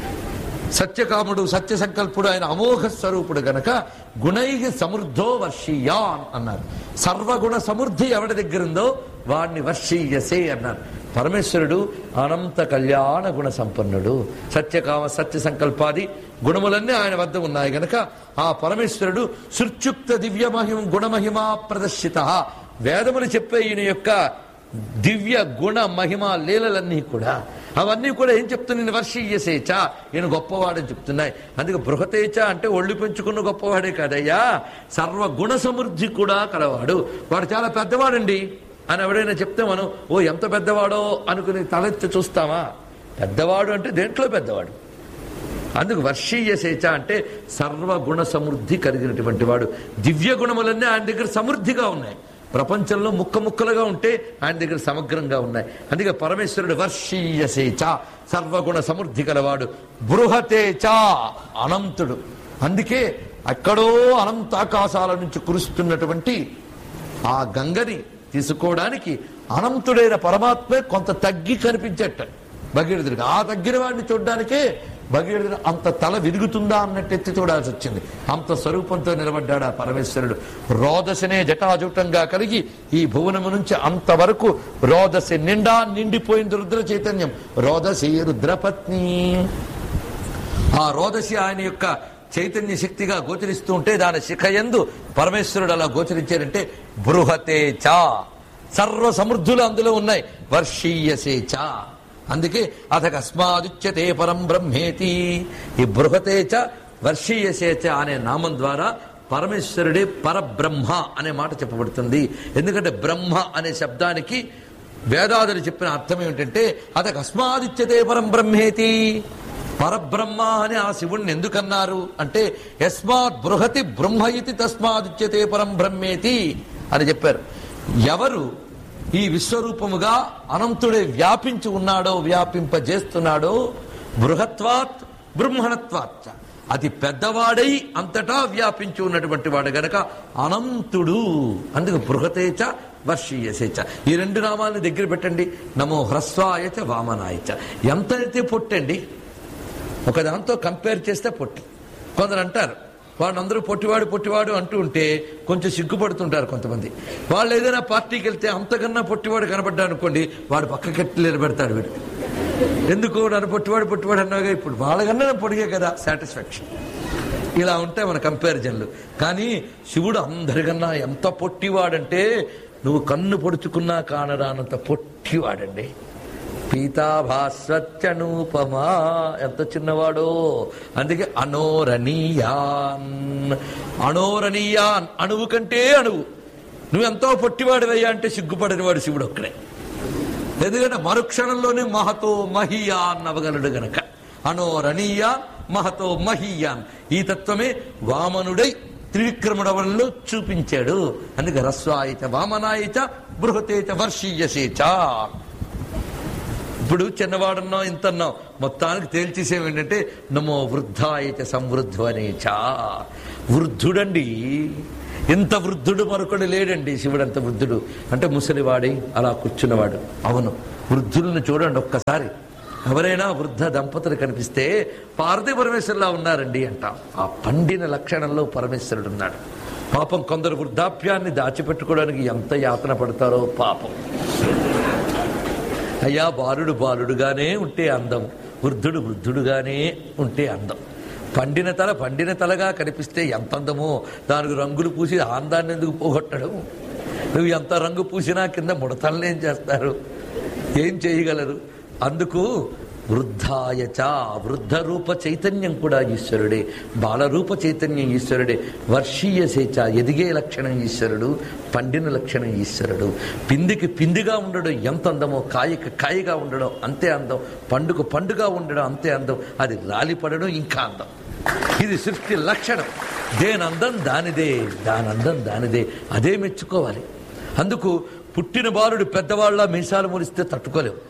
సత్యకాముడు, సత్య సంకల్పుడు, ఆయన అమోఘ స్వరూపుడు గనక గుణై సమృద్ధో వర్షీయాన్ అన్నారు. సర్వగుణ సమృద్ధి ఎవడి దగ్గర ఉందో వాడిని వర్షీయసే అన్నారు. పరమేశ్వరుడు అనంత కళ్యాణ గుణ సంపన్నుడు. సత్యకామ సత్య సంకల్పాది గుణములన్నీ ఆయన వద్ద ఉన్నాయి గనక ఆ పరమేశ్వరుడు సుర్చుక్త దివ్య మహిమ గుణమహిమా ప్రదర్శిత. వేదములు చెప్పే ఈయన యొక్క దివ్య గుణ మహిమ లీలలన్నీ కూడా అవన్నీ కూడా ఏం చెప్తున్నాయి? వర్షీయసేచ, ఈయన గొప్పవాడని చెప్తున్నాయి. అందుకే బృహతేచ అంటే ఒళ్ళు పెంచుకున్న గొప్పవాడే కాదయ్యా, సర్వ గుణ సమృద్ధి కూడా కలవాడు. వాడు చాలా పెద్దవాడండి అని ఎవడైనా చెప్తే మనం ఓ ఎంత పెద్దవాడో అనుకుని తలెత్తి చూస్తామా? పెద్దవాడు అంటే దేంట్లో పెద్దవాడు. అందుకు వర్షీయసేచ అంటే సర్వగుణ సమృద్ధి కలిగినటువంటి వాడు. దివ్య గుణములన్నీ ఆయన దగ్గర సమృద్ధిగా ఉన్నాయి. ప్రపంచంలో ముక్క ముక్కలుగా ఉంటే ఆయన దగ్గర సమగ్రంగా ఉన్నాయి. అందుకే పరమేశ్వరుడు వర్షీయసేచ సర్వగుణ సమృద్ధి కలవాడు. బృహతేచ అనంతుడు. అందుకే అక్కడో అనంత ఆకాశాల నుంచి కురుస్తున్నటువంటి ఆ గంగని తీసుకోవడానికి అనంతుడైన పరమాత్మే కొంత తగ్గి కనిపించేట భగీరథుడికి. ఆ తగ్గిన వాడిని చూడడానికే భగీరథుడు అంత తల విరుగుతుందా అన్నట్టు ఎత్తి చూడాల్సి వచ్చింది. అంత స్వరూపంతో నిలబడ్డాడు ఆ పరమేశ్వరుడు. రోదశనే జటాజూటంగా కలిగి ఈ భువనము నుంచి అంతవరకు రోదశ నిండా నిండిపోయింది రుద్ర చైతన్యం. రోదశీ రుద్రపత్ని. ఆ రోదశి ఆయన యొక్క చైతన్య శక్తిగా గోచరిస్తూ ఉంటే దాని శిఖయందు పరమేశ్వరుడు అలా గోచరించారంటే బృహతేచ సర్వ సమృద్ధులు అందులో ఉన్నాయి. వర్షీయసేచ అందుకే అథకస్మాదుచ్యతే పరం బ్రహ్మేతి. ఈ బృహతేచ వర్షీయసేచ అనే నామం ద్వారా పరమేశ్వరుడే పరబ్రహ్మ అనే మాట చెప్పబడుతుంది. ఎందుకంటే బ్రహ్మ అనే శబ్దానికి వేదాదులు చెప్పిన అర్థం ఏమిటంటే అతకస్మాదిత్యతే పరం బ్రహ్మేతి, పరబ్రహ్మ అని ఆ శివుణ్ణి ఎందుకన్నారు అంటే యస్మాత్ బృహతి బ్రహ్మ ఇతి తస్మాదిత్యతే పరం బ్రహ్మేతి అని చెప్పారు. ఎవరు ఈ విశ్వరూపముగా అనంతుడే వ్యాపించి ఉన్నాడో, వ్యాపింపజేస్తున్నాడో, బృహత్వాత్ బ్రహ్మణత్వాత్, అతి పెద్దవాడై అంతటా వ్యాపించి ఉన్నటువంటి వాడు గనక అనంతుడు. అందుకు బృహతేచ వర్షీయసేచ ఈ రెండు నామాలను దగ్గర పెట్టండి. నమో హ్రస్వాయచ వామనాయచ. ఎంత అయితే పొట్టండి, ఒక దాంతో కంపేర్ చేస్తే పొట్టి. కొందరు అంటారు వాళ్ళందరూ పొట్టివాడు పొట్టివాడు అంటూ ఉంటే కొంచెం సిగ్గుపడుతుంటారు కొంతమంది. వాళ్ళు ఏదైనా పార్టీకి వెళ్తే అంతకన్నా పొట్టివాడు కనబడ్డా అనుకోండి, వాడు పక్కకెట్టి నిలబెడతాడు. వీడు ఎందుకు నన్ను పొట్టివాడు పొట్టివాడు అన్నాగా, ఇప్పుడు వాళ్ళకన్నా పొడిగే కదా సాటిస్ఫాక్షన్. ఇలా ఉంటాయి మన కంపారిజన్లు. కానీ శివుడు అందరికన్నా ఎంత పొట్టివాడంటే నువ్వు కన్ను పొడుచుకున్నా కానరానంత పొట్టివాడండి. పీతాభాస్వత్యనూపమా, ఎంత చిన్నవాడో. అందుకే అనోరణీయాన్, అనోరణీయాన్ అణువు కంటే అణువు. నువ్వెంతో పొట్టివాడివయ్యా అంటే సిగ్గుపడని వాడు శివుడు ఒక్కడే. ఎందుకంటే మరుక్షణంలోనే మహతో మహీయాన్ అవ్వగలడు గనక. అనోరణీయాన్ మహతో మహీయాన్, ఈ తత్వమే వామనుడై త్రివిక్రముడవల్లో చూపించాడు. అందుకే రస్వాయిచ వామనాయిచ బృహతేచ వర్షీయసేచ. ఇప్పుడు చిన్నవాడున్నాం ఇంతన్నాం, మొత్తానికి తేల్చేసేవి ఏంటంటే నమో వృద్ధాయచ సంవృద్ధనేచ. వృద్ధుడండి, ఇంత వృద్ధుడు మరొకడు లేడండి. శివుడు అంత వృద్ధుడు అంటే ముసలివాడి అలా కూర్చున్నవాడు. అవును, వృద్ధులను చూడండి ఒక్కసారి. ఎవరైనా వృద్ధ దంపతులు కనిపిస్తే పార్వతీ పరమేశ్వరులా ఉన్నారండి అంటాం. ఆ పండిన లక్షణంలో పరమేశ్వరుడు ఉన్నాడు. పాపం కొందరు వృద్ధాప్యాన్ని దాచిపెట్టుకోవడానికి ఎంత యాతన పడతారో పాపం. అయ్యా, బాలుడు బాలుడుగానే ఉంటే అందం, వృద్ధుడు వృద్ధుడుగానే ఉంటే అందం. పండిన తల పండిన తలగా కనిపిస్తే ఎంత అందమో, దానికి రంగులు పూసి ఆందాన్ని ఎందుకు పోగొట్టడం? నువ్వు ఎంత రంగు పూసినా కింద ముడతల్ని ఏం చేస్తారు, ఏం చేయగలరు? అందుకు వృద్ధాయచ, వృద్ధ రూప చైతన్యం కూడా ఈశ్వరుడే, బాలరూప చైతన్యం ఈశ్వరుడే. వర్షీయసేచ, ఎదిగే లక్షణం ఈశ్వరుడు, పండిన లక్షణం ఈశ్వరుడు. పిందికి పిందిగా ఉండడం ఎంత అందమో, కాయకి కాయగా ఉండడం అంతే అందం, పండుగ పండుగ ఉండడం అంతే అందం, అది రాలిపడడం ఇంకా అందం. ఇది సృష్టి లక్షణం. దేనందం దానిదే, దానందం దానిదే, అదే మెచ్చుకోవాలి. అందుకు పుట్టిన బాలుడు పెద్దవాళ్ళ మీసాలు మురిస్తే తట్టుకోలేవు.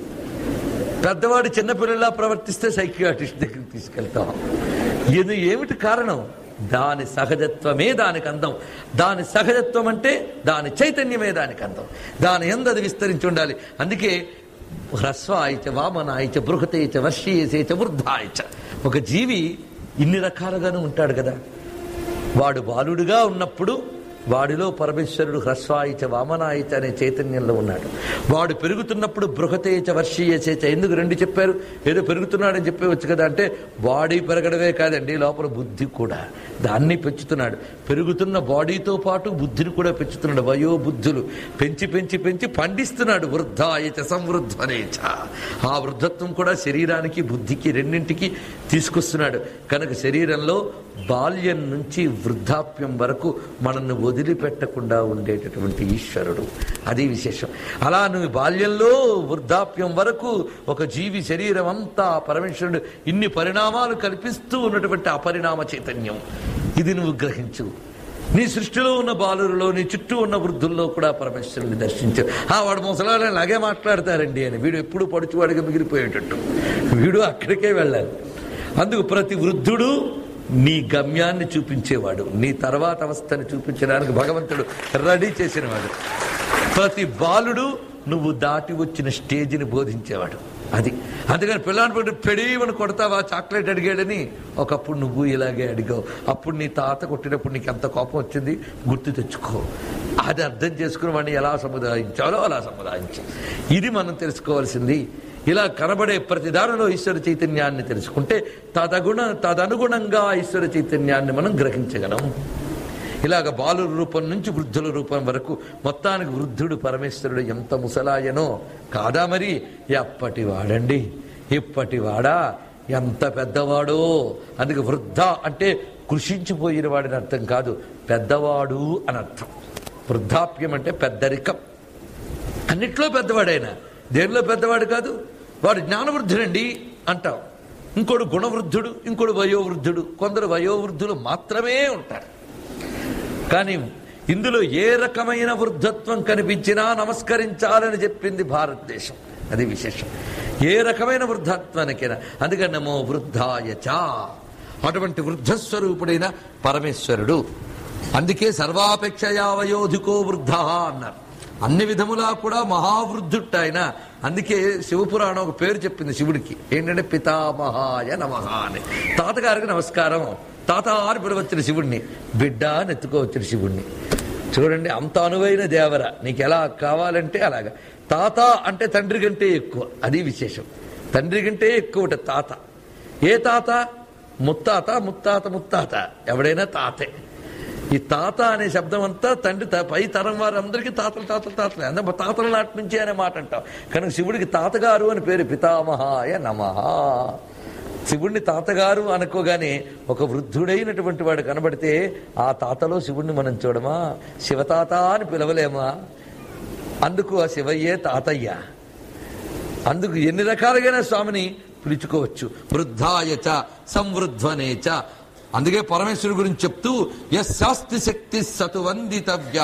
పెద్దవాడు చిన్నపిల్లలా ప్రవర్తిస్తే సైకియాట్రిస్ట్ దగ్గరికి తీసుకెళ్తాం. ఇది ఏమిటి కారణం? దాని సహజత్వమే దానికి అందం. దాని సహజత్వం అంటే దాని చైతన్యమే దానికి అందం. దాని యందు అది విస్తరించి ఉండాలి. అందుకే హ్రస్వాయిచ వామనాయిచ బృహతేచ వర్షీయసేచ వృద్ధాయిచ. ఒక జీవి ఇన్ని రకాలుగానే ఉంటాడు కదా. వాడు బాలుడుగా ఉన్నప్పుడు వాడిలో పరమేశ్వరుడు హ్రస్వాయిచ వామనాయిచ అనే చైతన్యంలో ఉన్నాడు. వాడు పెరుగుతున్నప్పుడు బృహతేచ వర్షీయసేచ. ఎందుకు రెండు చెప్పారు? ఏదో పెరుగుతున్నాడని చెప్పవచ్చు కదా అంటే బాడీ పెరగడమే కాదండి, లోపల బుద్ధి కూడా దాన్ని పెంచుతున్నాడు. పెరుగుతున్న బాడీతో పాటు బుద్ధిని కూడా పెంచుతున్నాడు. వయో బుద్ధులు పెంచి పెంచి పెంచి పండిస్తున్నాడు. వృద్ధాయచ సంవృద్ధనేచ. ఆ వృద్ధత్వం కూడా శరీరానికి బుద్ధికి రెండింటికి తీసుకొస్తున్నాడు. కనుక శరీరంలో బాల్యం నుంచి వృద్ధాప్యం వరకు మనల్ని వదిలిపెట్టకుండా ఉండేటటువంటి ఈశ్వరుడు, అది విశేషం. అలా నువ్వు బాల్యంలో వృద్ధాప్యం వరకు ఒక జీవి శరీరం అంతా పరమేశ్వరుడు ఇన్ని పరిణామాలు కల్పిస్తూ ఉన్నటువంటి అపరిణామ చైతన్యం, ఇది నువ్వు గ్రహించు. నీ సృష్టిలో ఉన్న బాలురులో, నీ చుట్టూ ఉన్న వృద్ధుల్లో కూడా పరమేశ్వరుని దర్శించు. ఆ వాడు ముసలాళ్ళని అలాగే మాట్లాడతారండి అని, వీడు ఎప్పుడు పడుచువాడిగా మిగిలిపోయేటట్టు, వీడు అక్కడికే వెళ్ళాలి. అందుకు ప్రతి వృద్ధుడు నీ గమ్యాన్ని చూపించేవాడు, నీ తర్వాత అవస్థని చూపించడానికి భగవంతుడు రెడీ చేసినవాడు. ప్రతి బాలుడు నువ్వు దాటి వచ్చిన స్టేజిని బోధించేవాడు. అది అందుకని పిల్లని పడి పెడీమని కొడతావా చాక్లెట్ అడిగాడని, ఒకప్పుడు నువ్వు ఇలాగే అడిగావు. అప్పుడు నీ తాత కొట్టినప్పుడు నీకు ఎంత కోపం వచ్చింది గుర్తు తెచ్చుకో. అది అర్థం చేసుకుని వాడిని ఎలా సముదాయించాలో అలా సముదాయించు. ఇది మనం తెలుసుకోవాల్సింది. ఇలా కనబడే ప్రతి దానిలో ఈశ్వర చైతన్యాన్ని తెలుసుకుంటే తదగుణ తదనుగుణంగా ఈశ్వర చైతన్యాన్ని మనం గ్రహించగలం. ఇలాగ బాలుల రూపం నుంచి వృద్ధుల రూపం వరకు మొత్తానికి వృద్ధుడు పరమేశ్వరుడు ఎంత ముసలాయనో కాదా మరి? ఎప్పటి వాడండి, ఇప్పటి వాడా, ఎంత పెద్దవాడో. అందుకే వృద్ధ అంటే కృషించిపోయిన వాడిని అర్థం కాదు, పెద్దవాడు అని అర్థం. వృద్ధాప్యం అంటే పెద్దరికం. అన్నిట్లో పెద్దవాడైనా దేనిలో పెద్దవాడు కాదు. వాడు జ్ఞానవృద్ధుడండి అంటాం, ఇంకోడు గుణవృద్ధుడు, ఇంకోడు వయోవృద్ధుడు. కొందరు వయోవృద్ధులు మాత్రమే ఉంటారు. కానీ ఇందులో ఏ రకమైన వృద్ధత్వం కనిపించినా నమస్కరించాలని చెప్పింది భారతదేశం. అది విశేషం. ఏ రకమైన వృద్ధత్వానికైనా. అందుకని నమో వృద్ధాయచ, అటువంటి వృద్ధస్వరూపుడైన పరమేశ్వరుడు. అందుకే సర్వాపేక్షయా వయోధికో వృద్ధ అన్నారు. అన్ని విధములా కూడా మహావృద్ధుట్టు ఆయన. అందుకే శివపురాణం ఒక పేరు చెప్పింది శివుడికి, ఏంటంటే పితామహాయ నమః అని. తాతగారికి నమస్కారం. తాత అని పిలవచ్చిన శివుడిని, బిడ్డ అని ఎత్తుకోవచ్చిన శివుడిని. చూడండి, అంత అనువైన దేవర. నీకు ఎలా కావాలంటే అలాగా. తాత అంటే తండ్రి కంటే ఎక్కువ, అది విశేషం. తండ్రి కంటే ఎక్కువ తాత. ఏ తాత? ముత్తాత, ముత్తాత, ముత్తాత, ఎవడైనా తాతే. ఈ తాత అనే శబ్దం అంతా తండ్రి పై తరం వారందరికీ తాతలు తాతలు తాతలే. అందుకే తాతల నాటి నుంచి అనే మాట అంటాం. కనుక శివుడికి తాతగారు అని పేరు, పితామహాయ నమః. శివుడిని తాతగారు అనుకోగానే ఒక వృద్ధుడైనటువంటి వాడు కనబడితే ఆ తాతలో శివుడిని మనం చూడమా? శివతాత అని పిలవలేమా? అందుకు ఆ శివయ్యే తాతయ్య. అందుకు ఎన్ని రకాలుగా స్వామిని పిలుచుకోవచ్చు. వృద్ధాయచ సంవృధ్వనేచ. అందుకే పరమేశ్వరుడు గురించి చెప్తూ యస్యాస్తి శక్తి సతు వందితవ్య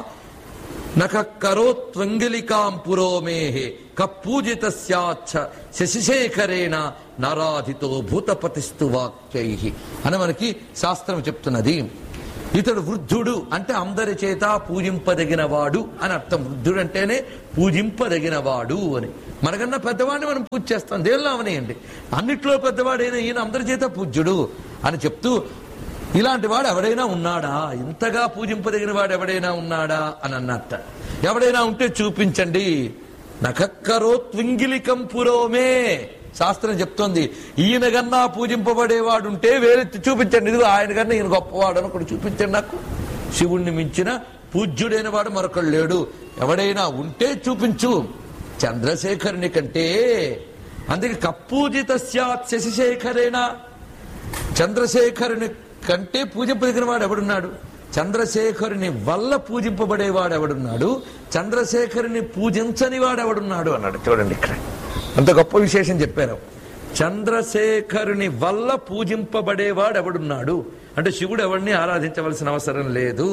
నకరోత్వంగిలికాం పురోమేహే కపూజిత స్యాచ్చ శశిశేఖరేణ నరాధితో భూతపతిస్తు వాక్యై అని మనకి శాస్త్రం చెప్తున్నది. ఇతడు వృద్ధుడు అంటే అందరి చేత పూజింపదగినవాడు అని అర్థం. వృద్ధుడు అంటేనే పూజింపదగినవాడు అని. మనకన్నా పెద్దవాడిని మనం పూజ చేస్తాం, దేవుళ్ళు అవనేయండి. అన్నిట్లో పెద్దవాడైనా ఈయన అందరి చేత పూజ్యుడు అని చెప్తూ, ఇలాంటి వాడు ఎవడైనా ఉన్నాడా, ఇంతగా పూజింపదగిన వాడు ఎవడైనా ఉన్నాడా అని అన్నట్ట. ఎవడైనా ఉంటే చూపించండి. నకక్కరోత్వింగిలికం పురోమే శాస్త్రం చెప్తోంది. ఈయన కన్నా పూజింపబడేవాడుంటే వేరెత్తి చూపించండి. ఇదిగో ఆయన కన్నా ఈయన గొప్పవాడు అని ఒకటి చూపించండి నాకు. శివుణ్ణి మించిన పూజ్యుడైన వాడు మరొకడు లేడు. ఎవడైనా ఉంటే చూపించు. చంద్రశేఖరుని కంటే, అందుకే కప్పూజిత స్యాత్ శశిశేఖరేణ, చంద్రశేఖరుని కంటే పూజింపదగిన వాడు ఎవడున్నాడు? చంద్రశేఖరుని వల్ల పూజింపబడేవాడు ఎవడున్నాడు? చంద్రశేఖరుని పూజించని వాడు ఎవడున్నాడు అన్నాడు. చూడండి, ఇక్కడ అంత గొప్ప విశేషం చెప్పారు. చంద్రశేఖరుని వల్ల పూజింపబడేవాడు ఎవడున్నాడు అంటే శివుడు ఎవరిని ఆరాధించవలసిన అవసరం లేదు.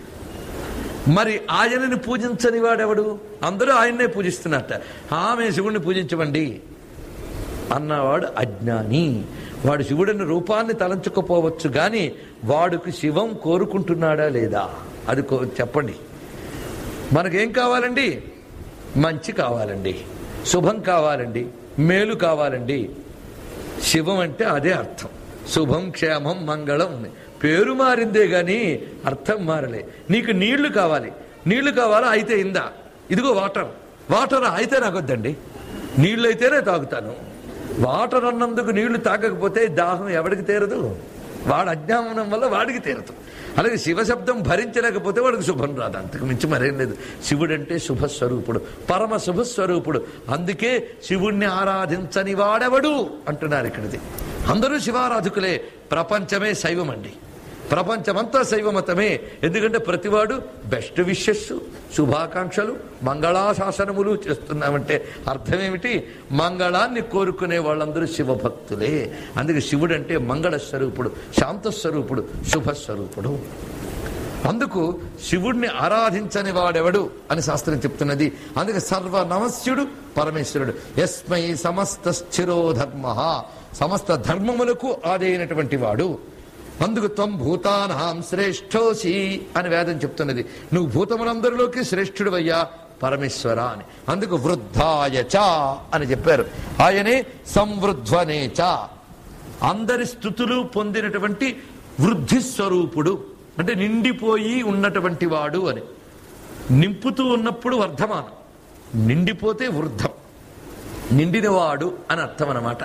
మరి ఆయనని పూజించని వాడెవడు? అందరూ ఆయన్నే పూజిస్తున్నట్ట. ఆమె శివుడిని పూజించవండి అన్నవాడు అజ్ఞాని. వాడు శివుడిని రూపాన్ని తలంచుకోపోవచ్చు, గాని వాడుకు శివం కోరుకుంటున్నాడా లేదా అది చెప్పండి. మనకేం కావాలండి? మంచి కావాలండి, శుభం కావాలండి, మేలు కావాలండి. శివం అంటే అదే అర్థం. శుభం, క్షేమం, మంగళం. పేరు మారిందే గాని అర్థం మారలే. నీకు నీళ్లు కావాలి, నీళ్లు కావాలా? అయితే ఇందా, ఇదిగో వాటర్. వాటర్ అయితే నాకొద్దండి, నీళ్లు అయితేనే తాగుతాను. వాటర్ అన్నందుకు నీళ్లు తాగకపోతే దాహం ఎవడికి తీరదు? వాడు అజ్ఞానం వల్ల వాడికి తీరదు. అలాగే శివశబ్దం భరించలేకపోతే వాడికి శుభం రాదు. అంతకు మించి మరేం లేదు. శివుడంటే శుభస్వరూపుడు, పరమ శుభస్వరూపుడు. అందుకే శివుణ్ణి ఆరాధించని వాడెవడు అంటున్నారు ఇక్కడిది. అందరూ శివారాధకులే. ప్రపంచమే శైవం అండి, ప్రపంచమంతా శైవమతమే. ఎందుకంటే ప్రతివాడు బెస్ట్ విషెస్, శుభాకాంక్షలు, మంగళాశాసనములు చేస్తున్నామంటే అర్థమేమిటి? మంగళాన్ని కోరుకునే వాళ్ళందరూ శివభక్తులే. అందుకే శివుడు అంటే మంగళ స్వరూపుడు, శాంతస్వరూపుడు, శుభస్వరూపుడు. అందుకు శివుడిని ఆరాధించని వాడెవడు అని శాస్త్రం చెప్తున్నది. అందుకే సర్వనమస్యుడు పరమేశ్వరుడు. యస్మై సమస్త స్థిరో ధర్మ, సమస్త ధర్మములకు ఆదైనటువంటి వాడు. అందుకు త్వం భూతానాం శ్రేష్ఠోసి అని వేదం చెప్తున్నది. నువ్వు భూతములందరిలోకి శ్రేష్ఠుడివయ్యా పరమేశ్వర అని. అందుకు వృద్ధాయచ అని చెప్పారు. ఆయనే సంవృధ్వనేచ, అందరి స్థుతులు పొందినటువంటి వృద్ధి స్వరూపుడు. అంటే నిండిపోయి ఉన్నటువంటి వాడు అని. నింపుతూ ఉన్నప్పుడు వర్ధమానం, నిండిపోతే వృద్ధం, నిండినవాడు అని అర్థం అన్నమాట.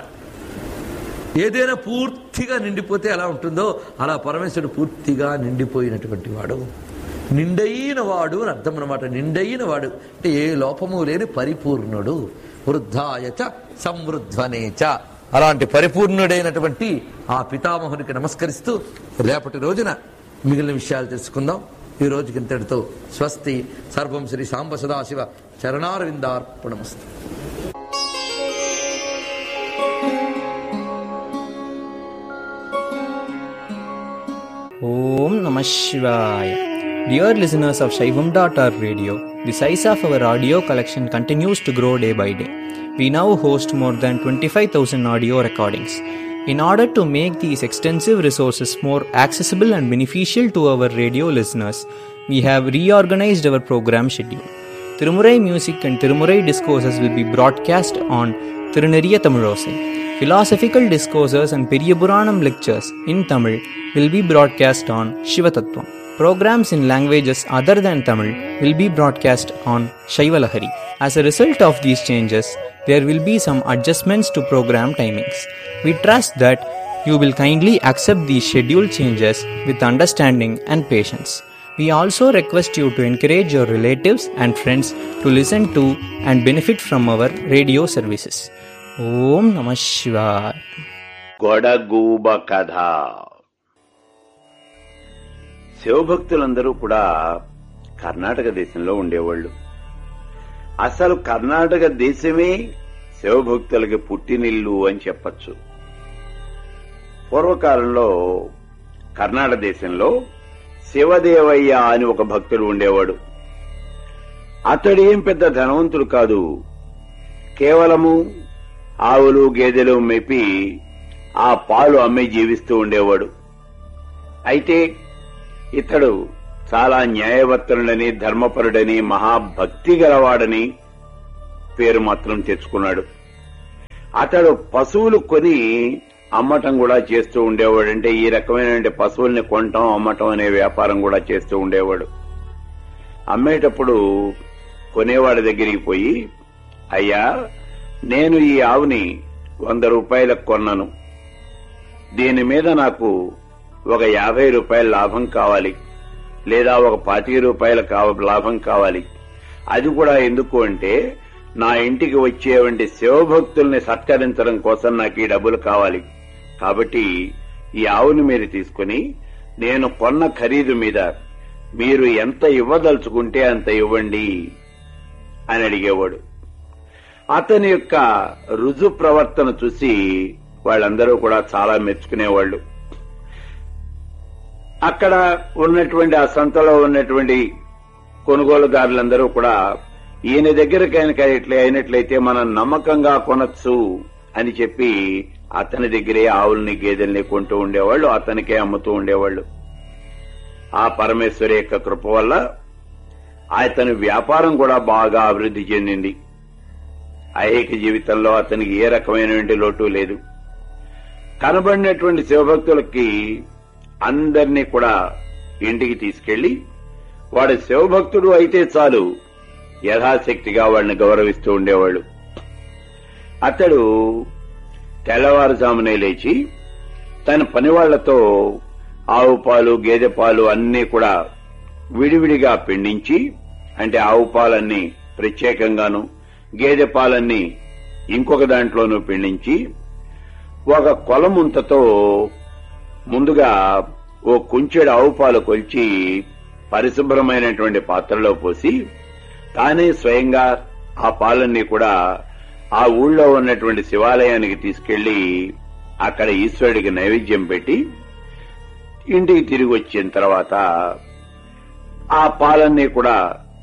ఏదైనా పూర్తిగా నిండిపోతే ఎలా ఉంటుందో అలా పరమేశ్వరుడు పూర్తిగా నిండిపోయినటువంటి వాడు, నిండైన వాడు అని అర్థం అన్నమాట. నిండైన వాడు అంటే ఏ లోపము లేని పరిపూర్ణుడు. వృద్ధాయచ సంవృధ్వనేచ, అలాంటి పరిపూర్ణుడైనటువంటి ఆ పితామహునికి నమస్కరిస్తూ రేపటి రోజున మిగిలిన విషయాలు తెలుసుకుందాం. ఈ రోజుకి ఇంతటితో స్వస్తి. సర్వం శ్రీ సాంబ Sadashiva చరణారవిందార్పణమస్తు. Om Namah Shivaya. Dear listeners of Shaivam dot org radio, the size of our audio collection continues to grow day by day. We now host more than twenty-five thousand audio recordings. In order to make these extensive resources more accessible and beneficial to our radio listeners, we have reorganized our program schedule. Tirumurai music and Tirumurai discourses will be broadcast on Tiruneriya Tamilosai. Philosophical discourses and Periyapuranam lectures in Tamil will be broadcast on Shivatattvam. Programs in languages other than Tamil will be broadcast on Shaivalahari. As a result of these changes, there will be some adjustments to program timings. We trust that you will kindly accept these schedule changes with understanding and patience. We also request you to encourage your relatives and friends to listen to and benefit from our radio services. Om Namah Shivaya. గొడగూబ కథ. శివభక్తులందరూ కూడా కర్ణాటక దేశంలో ఉండేవాళ్లు. అసలు కర్ణాటక దేశమే శివభక్తులకి పుట్టినిల్లు అని చెప్పచ్చు. పూర్వకాలంలో కర్ణాటక దేశంలో శివదేవయ్య అని ఒక భక్తుడు ఉండేవాడు. అతడేం పెద్ద ధనవంతుడు కాదు. కేవలము ఆవులు గేదెలు మేపి ఆ పాలు అమ్మి జీవిస్తూ ఉండేవాడు. అయితే ఇతడు చాలా న్యాయవర్తనుడని, ధర్మపరుడని, మహాభక్తి గలవాడని పేరు మాత్రం తెచ్చుకున్నాడు. అతడు పశువులు కొని అమ్మటం కూడా చేస్తూ ఉండేవాడు. అంటే ఈ రకమైన పశువుల్ని కొనటం, అమ్మటం అనే వ్యాపారం కూడా చేస్తూ ఉండేవాడు. అమ్మేటప్పుడు కొనేవాడి దగ్గరికి పోయి, అయ్యా, నేను ఈ ఆవుని వంద రూపాయలకు కొన్నాను, దీని మీద నాకు ఒక యాభై రూపాయల లాభం కావాలి, లేదా ఒక పాతిక రూపాయల లాభం కావాలి. అది కూడా ఎందుకు అంటే, నా ఇంటికి వచ్చేవంటి శివభక్తుల్ని సత్కరించడం కోసం నాకు ఈ డబ్బులు కావాలి. కాబట్టి ఈ ఆవుని మీరు తీసుకుని నేను కొన్న ఖరీదు మీద మీరు ఎంత ఇవ్వదలుచుకుంటే అంత ఇవ్వండి అని అడిగేవాడు. అతని యొక్క రుజు ప్రవర్తన చూసి వాళ్ళందరూ కూడా చాలా మెచ్చుకునేవాళ్లు. అక్కడ ఉన్నటువంటి ఆ సంతలో ఉన్నటువంటి కొనుగోలుదారులందరూ కూడా ఈయన దగ్గర అయినట్లయితే మనం నమ్మకంగా కొనొచ్చు అని చెప్పి అతని దగ్గరే ఆవుల్ని గేదెల్ని కొంటూ ఉండేవాళ్లు, అతనికే అమ్ముతూ ఉండేవాళ్లు. ఆ పరమేశ్వరి యొక్క కృప వల్ల అతని వ్యాపారం కూడా బాగా అభివృద్ధి చెందింది. ఐహిక జీవితంలో అతనికి ఏ రకమైనటువంటి లోటు లేదు. కనబడినటువంటి శివభక్తులకి అందరినీ కూడా ఇంటికి తీసుకెళ్లి వాడు శివభక్తుడు అయితే చాలు యథాశక్తిగా వాడిని గౌరవిస్తూ ఉండేవాళ్లు. అతడు తెల్లవారుజామునే లేచి తన పనివాళ్లతో ఆవు పాలు, గేదె పాలు అన్నీ కూడా విడివిడిగా పిండించి, అంటే ఆవు పాలన్నీ ప్రత్యేకంగాను, గేదె పాలన్నీ ఇంకొక దాంట్లోనూ పిండించి, ఒక కొలముంతతో ముందుగా ఓ కుంచెడు ఆవు పాలు కొల్చి పరిశుభ్రమైనటువంటి పాత్రలో పోసి తానే స్వయంగా ఆ పాలన్నీ కూడా ఆ ఊళ్ళో ఉన్నటువంటి శివాలయానికి తీసుకెళ్లి అక్కడ ఈశ్వరుడికి నైవేద్యం పెట్టి ఇంటికి తిరిగి వచ్చిన తర్వాత ఆ పాలన్నీ కూడా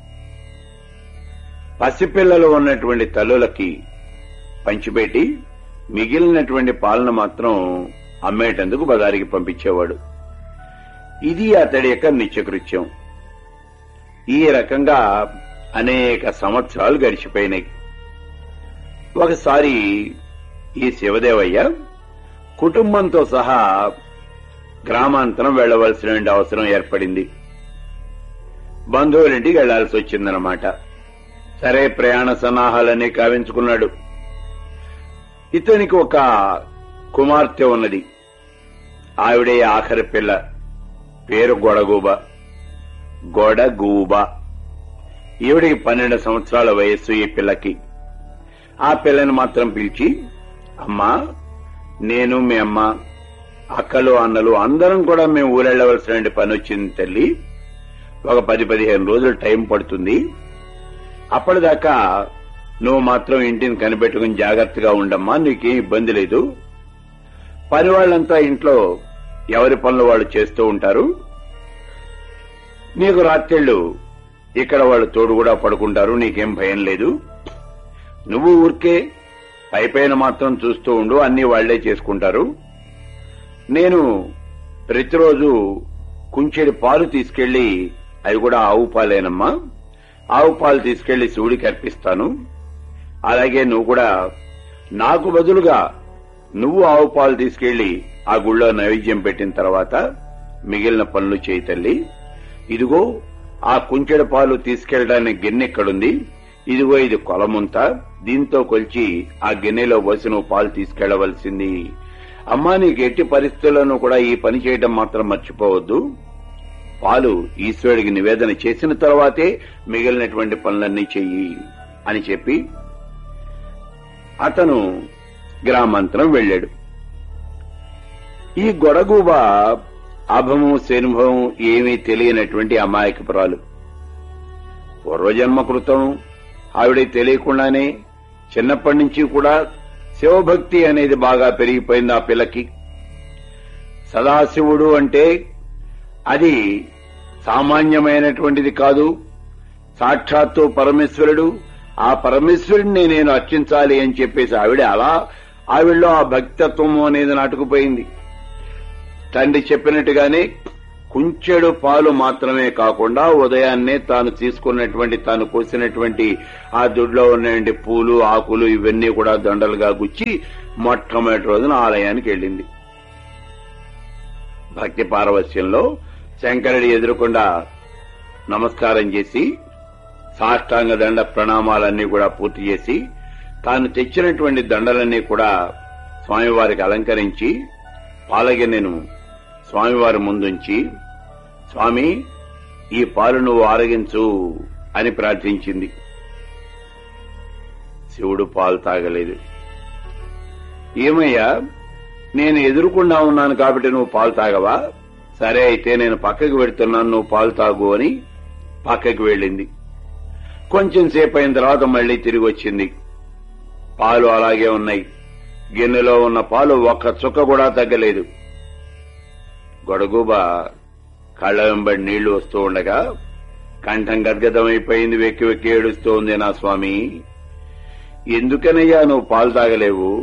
పసిపిల్లలు ఉన్నటువంటి తల్లులకి పంచిపెట్టి మిగిలినటువంటి పాలను మాత్రం అమ్మేటందుకు బజారికి పంపించేవాడు. ఇది అతడి యొక్క నిత్యకృత్యం. ఈ రకంగా అనేక సంవత్సరాలు గడిచిపోయినాయి. ఒకసారి ఈ శివదేవయ్య కుటుంబంతో సహా గ్రామాంతరం వెళ్లవలసిన అవసరం ఏర్పడింది. బంధువులింటికి వెళ్లాల్సి వచ్చిందనమాట. సరే, ప్రయాణ సన్నాహాలన్నీ కావించుకున్నాడు. ఇతనికి ఒక కుమార్తె ఉన్నది. ఆవిడే ఆఖరి పిల్ల. పేరు గొడగూబ. గొడగూబ. ఈవిడికి పన్నెండు సంవత్సరాల వయస్సు ఈ పిల్లకి. ఆ పిల్లని మాత్రం పిలిచి, అమ్మా, నేను మీ అమ్మ, అక్కలు అన్నలు అందరం కూడా మేము ఊరెళ్లవలసిన పని వచ్చింది తల్లి. ఒక పది పదిహేను రోజులు టైం పడుతుంది. అప్పటిదాకా నువ్వు మాత్రం ఇంటిని కనిపెట్టుకుని జాగ్రత్తగా ఉండమ్మా, నీకేం ఇబ్బంది లేదు. పని వాళ్ళంతా ఇంట్లో ఎవరి పనులు వాళ్ళు చేస్తూ ఉంటారు. నీకు రాత్రిళ్ళు ఇక్కడ వాళ్ళు తోడు కూడా పడుకుంటారు, నీకేం భయం లేదు. నువ్వు ఊరికే పై పైన మాత్రం చూస్తూ ఉండు, అన్ని వాళ్లే చేసుకుంటారు. నేను ప్రతిరోజు కుంచెడి పాలు తీసుకెళ్లి, అవి కూడా ఆవు పాలేనమ్మా, ఆవు పాలు తీసుకెళ్లి శివుడికి అర్పిస్తాను. అలాగే నువ్వు కూడా నాకు బదులుగా నువ్వు ఆవు పాలు తీసుకెళ్లి ఆ గుళ్ళో నైవేద్యం పెట్టిన తర్వాత మిగిలిన పనులు చేయి తల్లి. ఇదిగో ఆ కుంచెడి పాలు తీసుకెళ్లడానికి గిన్నె ఎక్కడుంది, ఇదిగో ఇది కొలముంత, దీంతో కొలిచి ఆ గిన్నెలో పోసి నువ్వు పాలు తీసుకెళ్లవలసింది. అమ్మా, నీకు ఎట్టి పరిస్థితుల్లోనూ కూడా ఈ పని చేయడం మాత్రం మర్చిపోవద్దు. పాలు ఈశ్వరుడికి నివేదన చేసిన తర్వాతే మిగిలినటువంటి పనులన్నీ చెయ్యి అని చెప్పి అతను గ్రామాంతరం వెళ్లాడు. ఈ గొడగూబ అభము శనుభవం ఏమీ తెలియనటువంటి అమాయకపురాలు. పూర్వజన్మ కృతం ఆవిడ తెలియకుండానే చిన్నప్పటి నుంచి కూడా శివభక్తి అనేది బాగా పెరిగిపోయింది ఆ పిల్లకి. సదాశివుడు అంటే అది సామాన్యమైనటువంటిది కాదు, సాక్షాత్తు పరమేశ్వరుడు. ఆ పరమేశ్వరుడిని నేను అర్చించాలి అని చెప్పేసి ఆవిడ అలా ఆవిడలో ఆ భక్తిత్వం అనేది నాటుకుపోయింది. తండ్రి చెప్పినట్టుగానే కుంచెడు పాలు మాత్రమే కాకుండా ఉదయాన్నే తాను తీసుకున్నటువంటి తాను కోసినటువంటి ఆ దుడ్లో ఉన్నటువంటి పూలు ఆకులు ఇవన్నీ కూడా దండలుగా గుచ్చి మొట్టమొదటి రోజున ఆలయానికి వెళ్ళింది. భక్తి పారవస్యంలో శంకరుడి ఎదురుకుండా నమస్కారం చేసి సాష్టాంగ దండ ప్రణామాలన్నీ కూడా పూర్తి చేసి తాను తెచ్చినటువంటి దండలన్నీ కూడా స్వామివారికి అలంకరించి పాలగిన్నెను స్వామివారి ముందుంచి, స్వామి ఈ పాలు నువ్వు ఆరగించు అని ప్రార్థించింది. శివుడు పాలు తాగలేదు. ఏమయ్యా, నేను ఎదురుకుండా ఉన్నాను కాబట్టి నువ్వు పాలు తాగవా? సరే అయితే నేను పక్కకి వెళ్తున్నాను, నువ్వు పాలు తాగు అని పక్కకి వెళ్ళింది. కొంచెం సేపు అయిన తర్వాత మళ్లీ తిరిగి వచ్చింది. పాలు అలాగే ఉన్నాయి. గిన్నెలో ఉన్న పాలు ఒక్క చుక్క కూడా తగ్గలేదు. గొడగూబ కళ్ళ వెంబడి నీళ్లు వస్తూ ఉండగా కంఠం గద్గదమైపోయింది. వెక్కి వెక్కి ఏడుస్తూ ఉంది. నా స్వామి, ఎందుకనయ్యా నువ్వు పాలు తాగలేవు?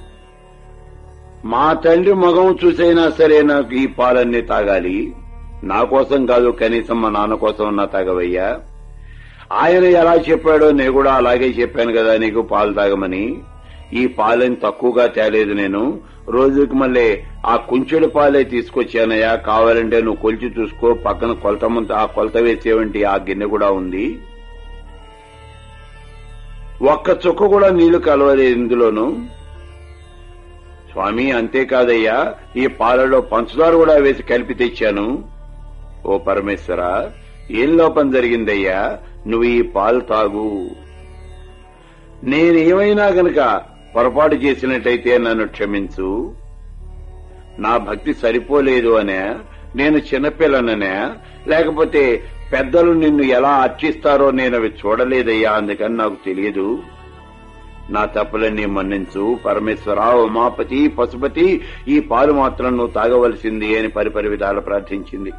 మా తండ్రి మగం చూసైనా సరే నాకు ఈ పాలన్నీ తాగాలి. నా కోసం కాదు, కనీసం మా నాన్న కోసం నా తాగవయ్యా. ఆయన ఎలా చెప్పాడో నేను కూడా అలాగే చెప్పాను కదా నీకు పాలు తాగమని. ఈ పాలని తక్కువగా తేలేదు నేను, రోజుకి మళ్ళీ ఆ కుంచెడు పాలే తీసుకొచ్చానయ్యా. కావాలంటే నువ్వు కొలిచి చూసుకో, పక్కన కొలత ముంత ఆ కొలత వేసేవంటి ఆ గిన్నె కూడా ఉంది. ఒక్క చుక్క కూడా నీళ్లు కలవలేదు ఇందులోను. స్వామి, అంతేకాదయ్యా, ఈ పాలలో పంచదార కూడా వేసి కలిపి తెచ్చాను. ఓ పరమేశ్వర, ఏం లోపం జరిగిందయ్యా? నువ్వు ఈ పాలు తాగు. నేనేమైనా గనక పొరపాటు చేసినట్టయితే నన్ను క్షమించు. నా భక్తి సరిపోలేదు అనే, నేను చిన్నపిల్లననే, లేకపోతే పెద్దలు నిన్ను ఎలా అర్చిస్తారో నేను అవి చూడలేదయ్యా, అందుకని నాకు తెలియదు. నా తప్పులన్నీ మన్నించు పరమేశ్వర. ఉమాపతి పశుపతి, ఈ పాలు మాత్రం నువ్వు తాగవలసింది అని పరిపరి విధాలు ప్రార్థించింది.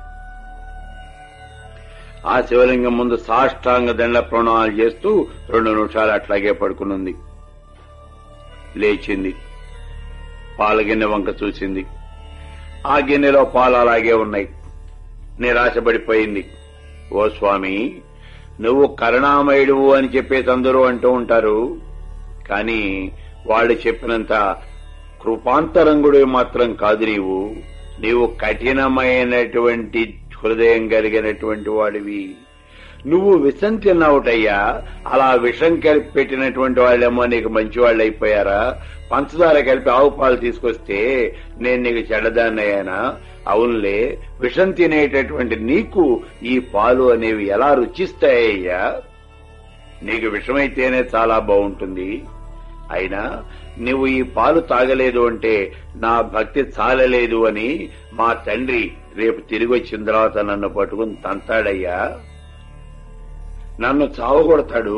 ఆ శివలింగం ముందు సాష్టాంగ దండ ప్రణామాలు చేస్తూ రెండు నిమిషాలు అట్లాగే పడుకునుంది. లేచింది, పాల గిన్నె వంక చూసింది. ఆ గిన్నెలో పాలు అలాగే ఉన్నాయి. నిరాశపడిపోయింది. ఓ స్వామి, నువ్వు కరుణామయుడువు అని చెప్పేసి అందరూ అంటూ ఉంటారు, కానీ వాళ్ళు చెప్పినంత కృపాంతరంగుడు మాత్రం కాదు నీవు. నీవు కఠినమైనటువంటి హృదయం కలిగినటువంటి వాడివి. నువ్వు విషం తిన్నావుటయ్యా. అలా విషం కలిపి పెట్టినటువంటి వాళ్ళేమో నీకు మంచి వాళ్ళు అయిపోయారా? పంచదార కలిపి ఆవు పాలు తీసుకొస్తే నేను నీకు చెడ్డదాన్నయ్యానా? అవునులే, విషం తినేటటువంటి నీకు ఈ పాలు అనేవి ఎలా రుచిస్తాయ్యా? నీకు విషమైతేనే చాలా బాగుంటుంది. అయినా నువ్వు ఈ పాలు తాగలేదు అంటే నా భక్తి చాలలేదు అని మా తండ్రి రేపు తిరిగి వచ్చిన తర్వాత నన్ను పట్టుకుని తంతాడయ్యా, నన్ను చావగొడతాడు.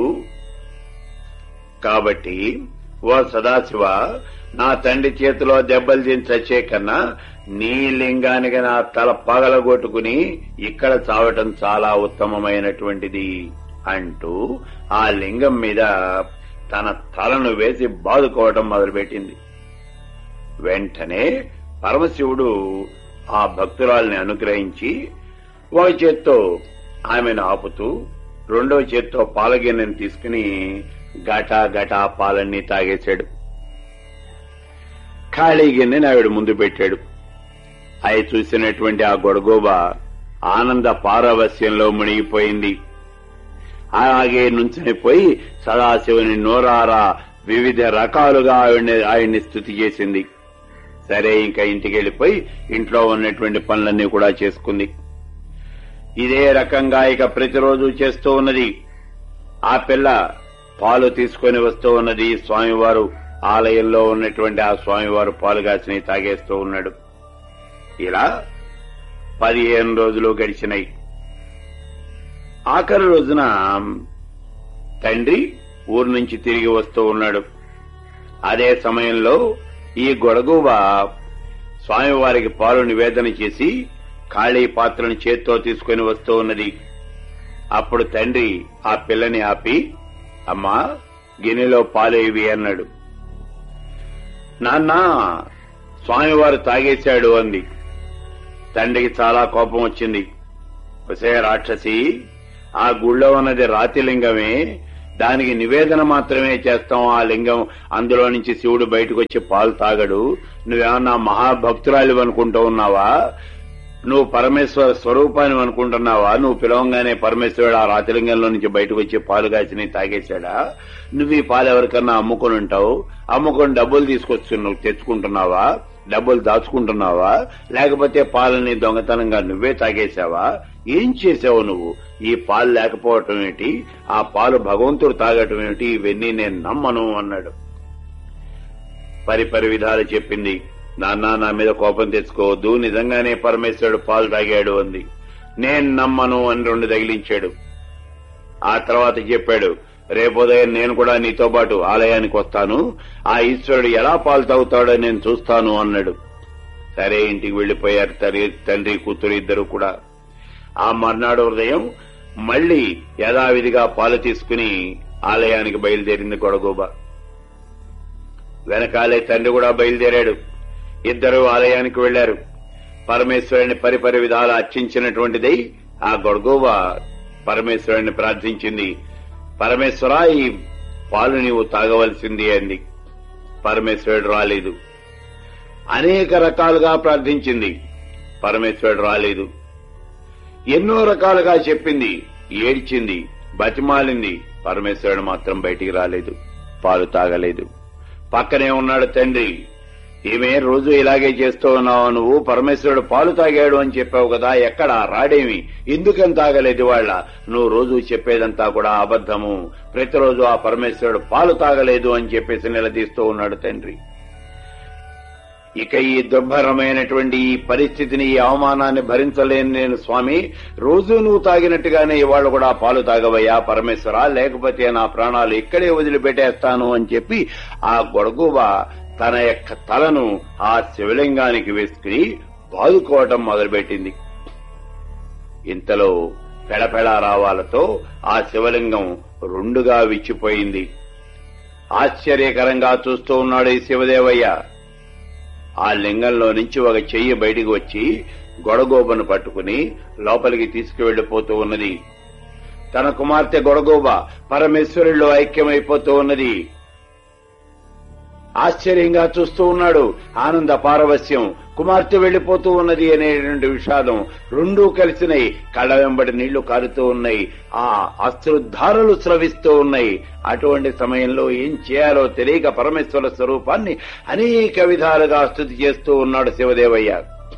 కాబట్టి ఓ సదాశివ, నా తండ్రి చేతిలో దెబ్బలు తిని చచ్చే కన్నా నీ లింగానికి నా తల పగలగొట్టుకుని ఇక్కడ చావటం చాలా ఉత్తమమైనటువంటిది అంటూ ఆ లింగం మీద తన తలను వేసి బాదుకోవటం మొదలుపెట్టింది. వెంటనే పరమశివుడు ఆ భక్తురాల్ని అనుగ్రహించి ఒక చేత్తో ఆమెను ఆపుతూ రెండో చేత్తో పాలగిన్నెను తీసుకుని గటా గటా పాలన్నీ తాగేశాడు. ఖాళీ గిన్నెని ఆవిడ ముందు పెట్టాడు. అవి చూసినటువంటి ఆ గొడగోబ ఆనంద పారవస్యంలో మునిగిపోయింది. అలాగే నుంచునిపోయి సదాశివుని నోరారా వివిధ రకాలుగా ఆవిడ్ని ఆయన్ని స్తుతి చేసింది. సరే, ఇంకా ఇంటికి వెళ్లిపోయి ఇంట్లో ఉన్నటువంటి పనులన్నీ కూడా చేసుకుంది. ఇదే రకంగా ఇక ప్రతిరోజు చేస్తూ ఉన్నది. ఆ పిల్ల పాలు తీసుకొని వస్తూ ఉన్నది. స్వామివారు ఆలయంలో ఉన్నటువంటి ఆ స్వామివారు పాలు కాసిని తాగేస్తూ ఉన్నాడు. ఇలా పదిహేను రోజులు గడిచినాయి. ఆఖరి రోజున తండ్రి ఊరు నుంచి తిరిగి వస్తూ ఉన్నాడు. అదే సమయంలో ఈ గొడగువ స్వామివారికి పాలు నివేదన చేసి ఖాళీ పాత్రను చేత్తో తీసుకుని వస్తూ ఉన్నది. అప్పుడు తండ్రి ఆ పిల్లని ఆపి, అమ్మా, గిన్నెలో పాలేవి అన్నాడు. నాన్న, స్వామివారు తాగేశాడు అంది. తండ్రికి చాలా కోపం వచ్చింది. ఒసే రాక్షసి, ఆ గుళ్ళో ఉన్నది రాతి లింగమే, దానికి నివేదన మాత్రమే చేస్తాం. ఆ లింగం అందులో నుంచి శివుడు బయటకు వచ్చి పాలు తాగడు. నువ్వేమన్నా మహాభక్తురాలు అనుకుంటూ ఉన్నావా? నువ్వు పరమేశ్వర స్వరూపాన్ని అనుకుంటున్నావా? నువ్వు పిలవంగానే పరమేశ్వరుడు ఆ రాతిలింగంలో నుంచి బయటకు వచ్చి పాలు కాచిని తాగేశాడా? నువ్వు ఈ పాలు ఎవరికన్నా అమ్ముకొని ఉంటావు. అమ్ముకొని డబ్బులు తీసుకొచ్చి నువ్వు తెచ్చుకుంటున్నావా? డబ్బులు దాచుకుంటున్నావా? లేకపోతే పాలని దొంగతనంగా నువ్వే తాగేశావా? ఏం చేసావు నువ్వు? ఈ పాలు లేకపోవటం ఏమిటి? ఆ పాలు భగవంతుడు తాగటం ఏమిటి? ఇవన్నీ నేను నమ్మను అన్నాడు. పరిపరి విధాలు చెప్పింది. నాన్న, నా మీద కోపం తెచ్చుకోవద్దు, నిజంగానే పరమేశ్వరుడు పాలు తాగాడు అంది. నేను నమ్మను అని రెండు తగిలించాడు. ఆ తర్వాత చెప్పాడు, రేపోదయం నేను కూడా నీతో పాటు ఆలయానికి వస్తాను, ఆ ఈశ్వరుడు ఎలా పాలు తాగుతాడో నేను చూస్తాను అన్నాడు. సరే, ఇంటికి వెళ్లిపోయారు తండ్రి కూతురు ఇద్దరు కూడా. ఆ మర్నాడు ఉదయం మళ్లీ యథావిధిగా పాలు తీసుకుని ఆలయానికి బయలుదేరింది గొడగోబ. వెనకాలే తండ్రి కూడా బయలుదేరాడు. ఇద్దరు ఆలయానికి వెళ్లారు. పరమేశ్వరుని పరిపరి విధాలు అర్చించినటువంటిదై ఆ గొడగోబ పరమేశ్వరుని ప్రార్థించింది. పరమేశ్వర, ఈ పాలు నీవు తాగవలసింది అంది. పరమేశ్వరుడు రాలేదు. అనేక రకాలుగా ప్రార్థించింది. పరమేశ్వరుడు రాలేదు. ఎన్నో రకాలుగా చెప్పింది, ఏడ్చింది, బతిమాలింది. పరమేశ్వరుడు మాత్రం బయటికి రాలేదు, పాలు తాగలేదు. పక్కనే ఉన్నాడు తండ్రి. ఈమె రోజు ఇలాగే చేస్తూ ఉన్నావు నువ్వు, పరమేశ్వరుడు పాలు తాగాడు అని చెప్పావు కదా, ఎక్కడ రాడేమి, ఎందుకని తాగలేదు వాళ్ళ? నువ్వు రోజు చెప్పేదంతా కూడా అబద్ధము, ప్రతిరోజు ఆ పరమేశ్వరుడు పాలు తాగలేదు అని చెప్పేసి నిలదీస్తూ ఉన్నాడు తండ్రి. ఇక ఈ దుర్భరమైనటువంటి ఈ పరిస్థితిని, ఈ అవమానాన్ని భరించలేను నేను స్వామి. రోజు నువ్వు తాగినట్టుగానే ఇవాళ కూడా పాలు తాగవయ్యా పరమేశ్వర, లేకపోతే నా ప్రాణాలు ఇక్కడే వదిలిపెట్టేస్తాను అని చెప్పి ఆ గొడగువ తన యొక్క తలను ఆ శివలింగానికి వేసుకుని బాదుకోవటం మొదలుపెట్టింది. ఇంతలో పెడపెడా రావాలతో ఆ శివలింగం రెండుగా విచ్చిపోయింది. ఆశ్చర్యకరంగా చూస్తూ ఉన్నాడు ఈ శివదేవయ్య. ఆ లింగంలో నుంచి ఒక చెయ్యి బయటికి వచ్చి గొడగోబను పట్టుకుని లోపలికి తీసుకువెళ్లిపోతూ ఉన్నది. తన కుమార్తె గొడగోబ పరమేశ్వరుల్లో ఐక్యమైపోతూ ఉన్నది. ఆశ్చర్యంగా చూస్తూ ఉన్నాడు. ఆనంద పారవస్యం, కుమార్తె వెళ్లిపోతూ ఉన్నది అనేటువంటి విషాదం రెండూ కలిసినాయి. కళ్ళ వెంబడి నీళ్లు కారుతూ ఉన్నాయి, ఆ అశ్రుధారలు స్రవిస్తూ ఉన్నాయి. అటువంటి సమయంలో ఏం చేయాలో తెలియక పరమేశ్వర స్వరూపాన్ని అనేక విధాలుగా స్తుతి చేస్తూ ఉన్నాడు శివదేవయ్య.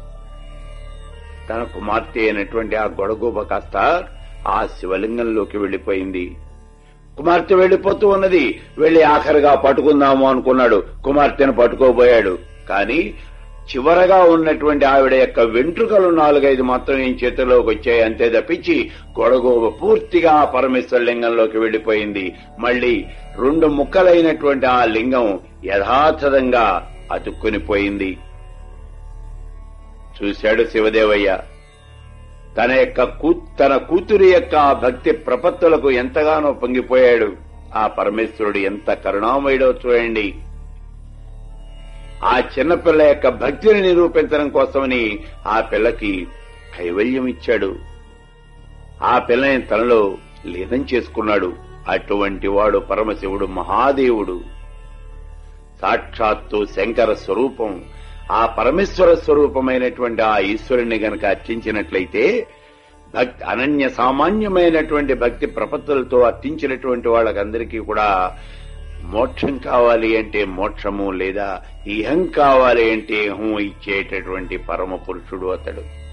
తన కుమార్తె అయినటువంటి ఆ గొడగోబ కాస్త ఆ శివలింగంలోకి వెళ్లిపోయింది. కుమార్తె వెళ్లిపోతూ ఉన్నది. వెళ్లి ఆఖరిగా పట్టుకుందాము అనుకున్నాడు. కుమార్తెను పట్టుకోబోయాడు. కానీ చివరగా ఉన్నటువంటి ఆవిడ యొక్క వెంట్రుకలు నాలుగైదు మాత్రం ఈ చేతిలోకి వచ్చాయి. అంతే తప్పించి గొడగోవ పూర్తిగా ఆ పరమేశ్వర లింగంలోకి వెళ్లిపోయింది. మళ్లీ రెండు ముక్కలైనటువంటి ఆ లింగం యథాతథంగా అతుక్కునిపోయింది. చూశాడు శివదేవయ్య. తన యొక్క తన కూతురి యొక్క భక్తి ప్రపత్తులకు ఎంతగానో పొంగిపోయాడు. ఆ పరమేశ్వరుడు ఎంత కరుణామయుడో చూడండి. ఆ చిన్నపిల్ల యొక్క భక్తిని నిరూపించడం కోసమని ఆ పిల్లకి కైవల్యం ఇచ్చాడు. ఆ పిల్లని తనలో లీనం చేసుకున్నాడు. అటువంటి వాడు పరమశివుడు, మహాదేవుడు, సాక్షాత్తు శంకర స్వరూపం. ఆ పరమేశ్వర స్వరూపమైనటువంటి ఆ ఈశ్వరుణ్ణి గనక అర్చించినట్లయితే భక్తి అనన్య సామాన్యమైనటువంటి భక్తి ప్రపత్తులతో అర్చించినటువంటి వాళ్ళకందరికీ కూడా మోక్షం కావాలి అంటే మోక్షము, లేదా ఇహం కావాలి అంటే ఇహం ఇచ్చేటటువంటి పరమ పురుషుడు అతడు.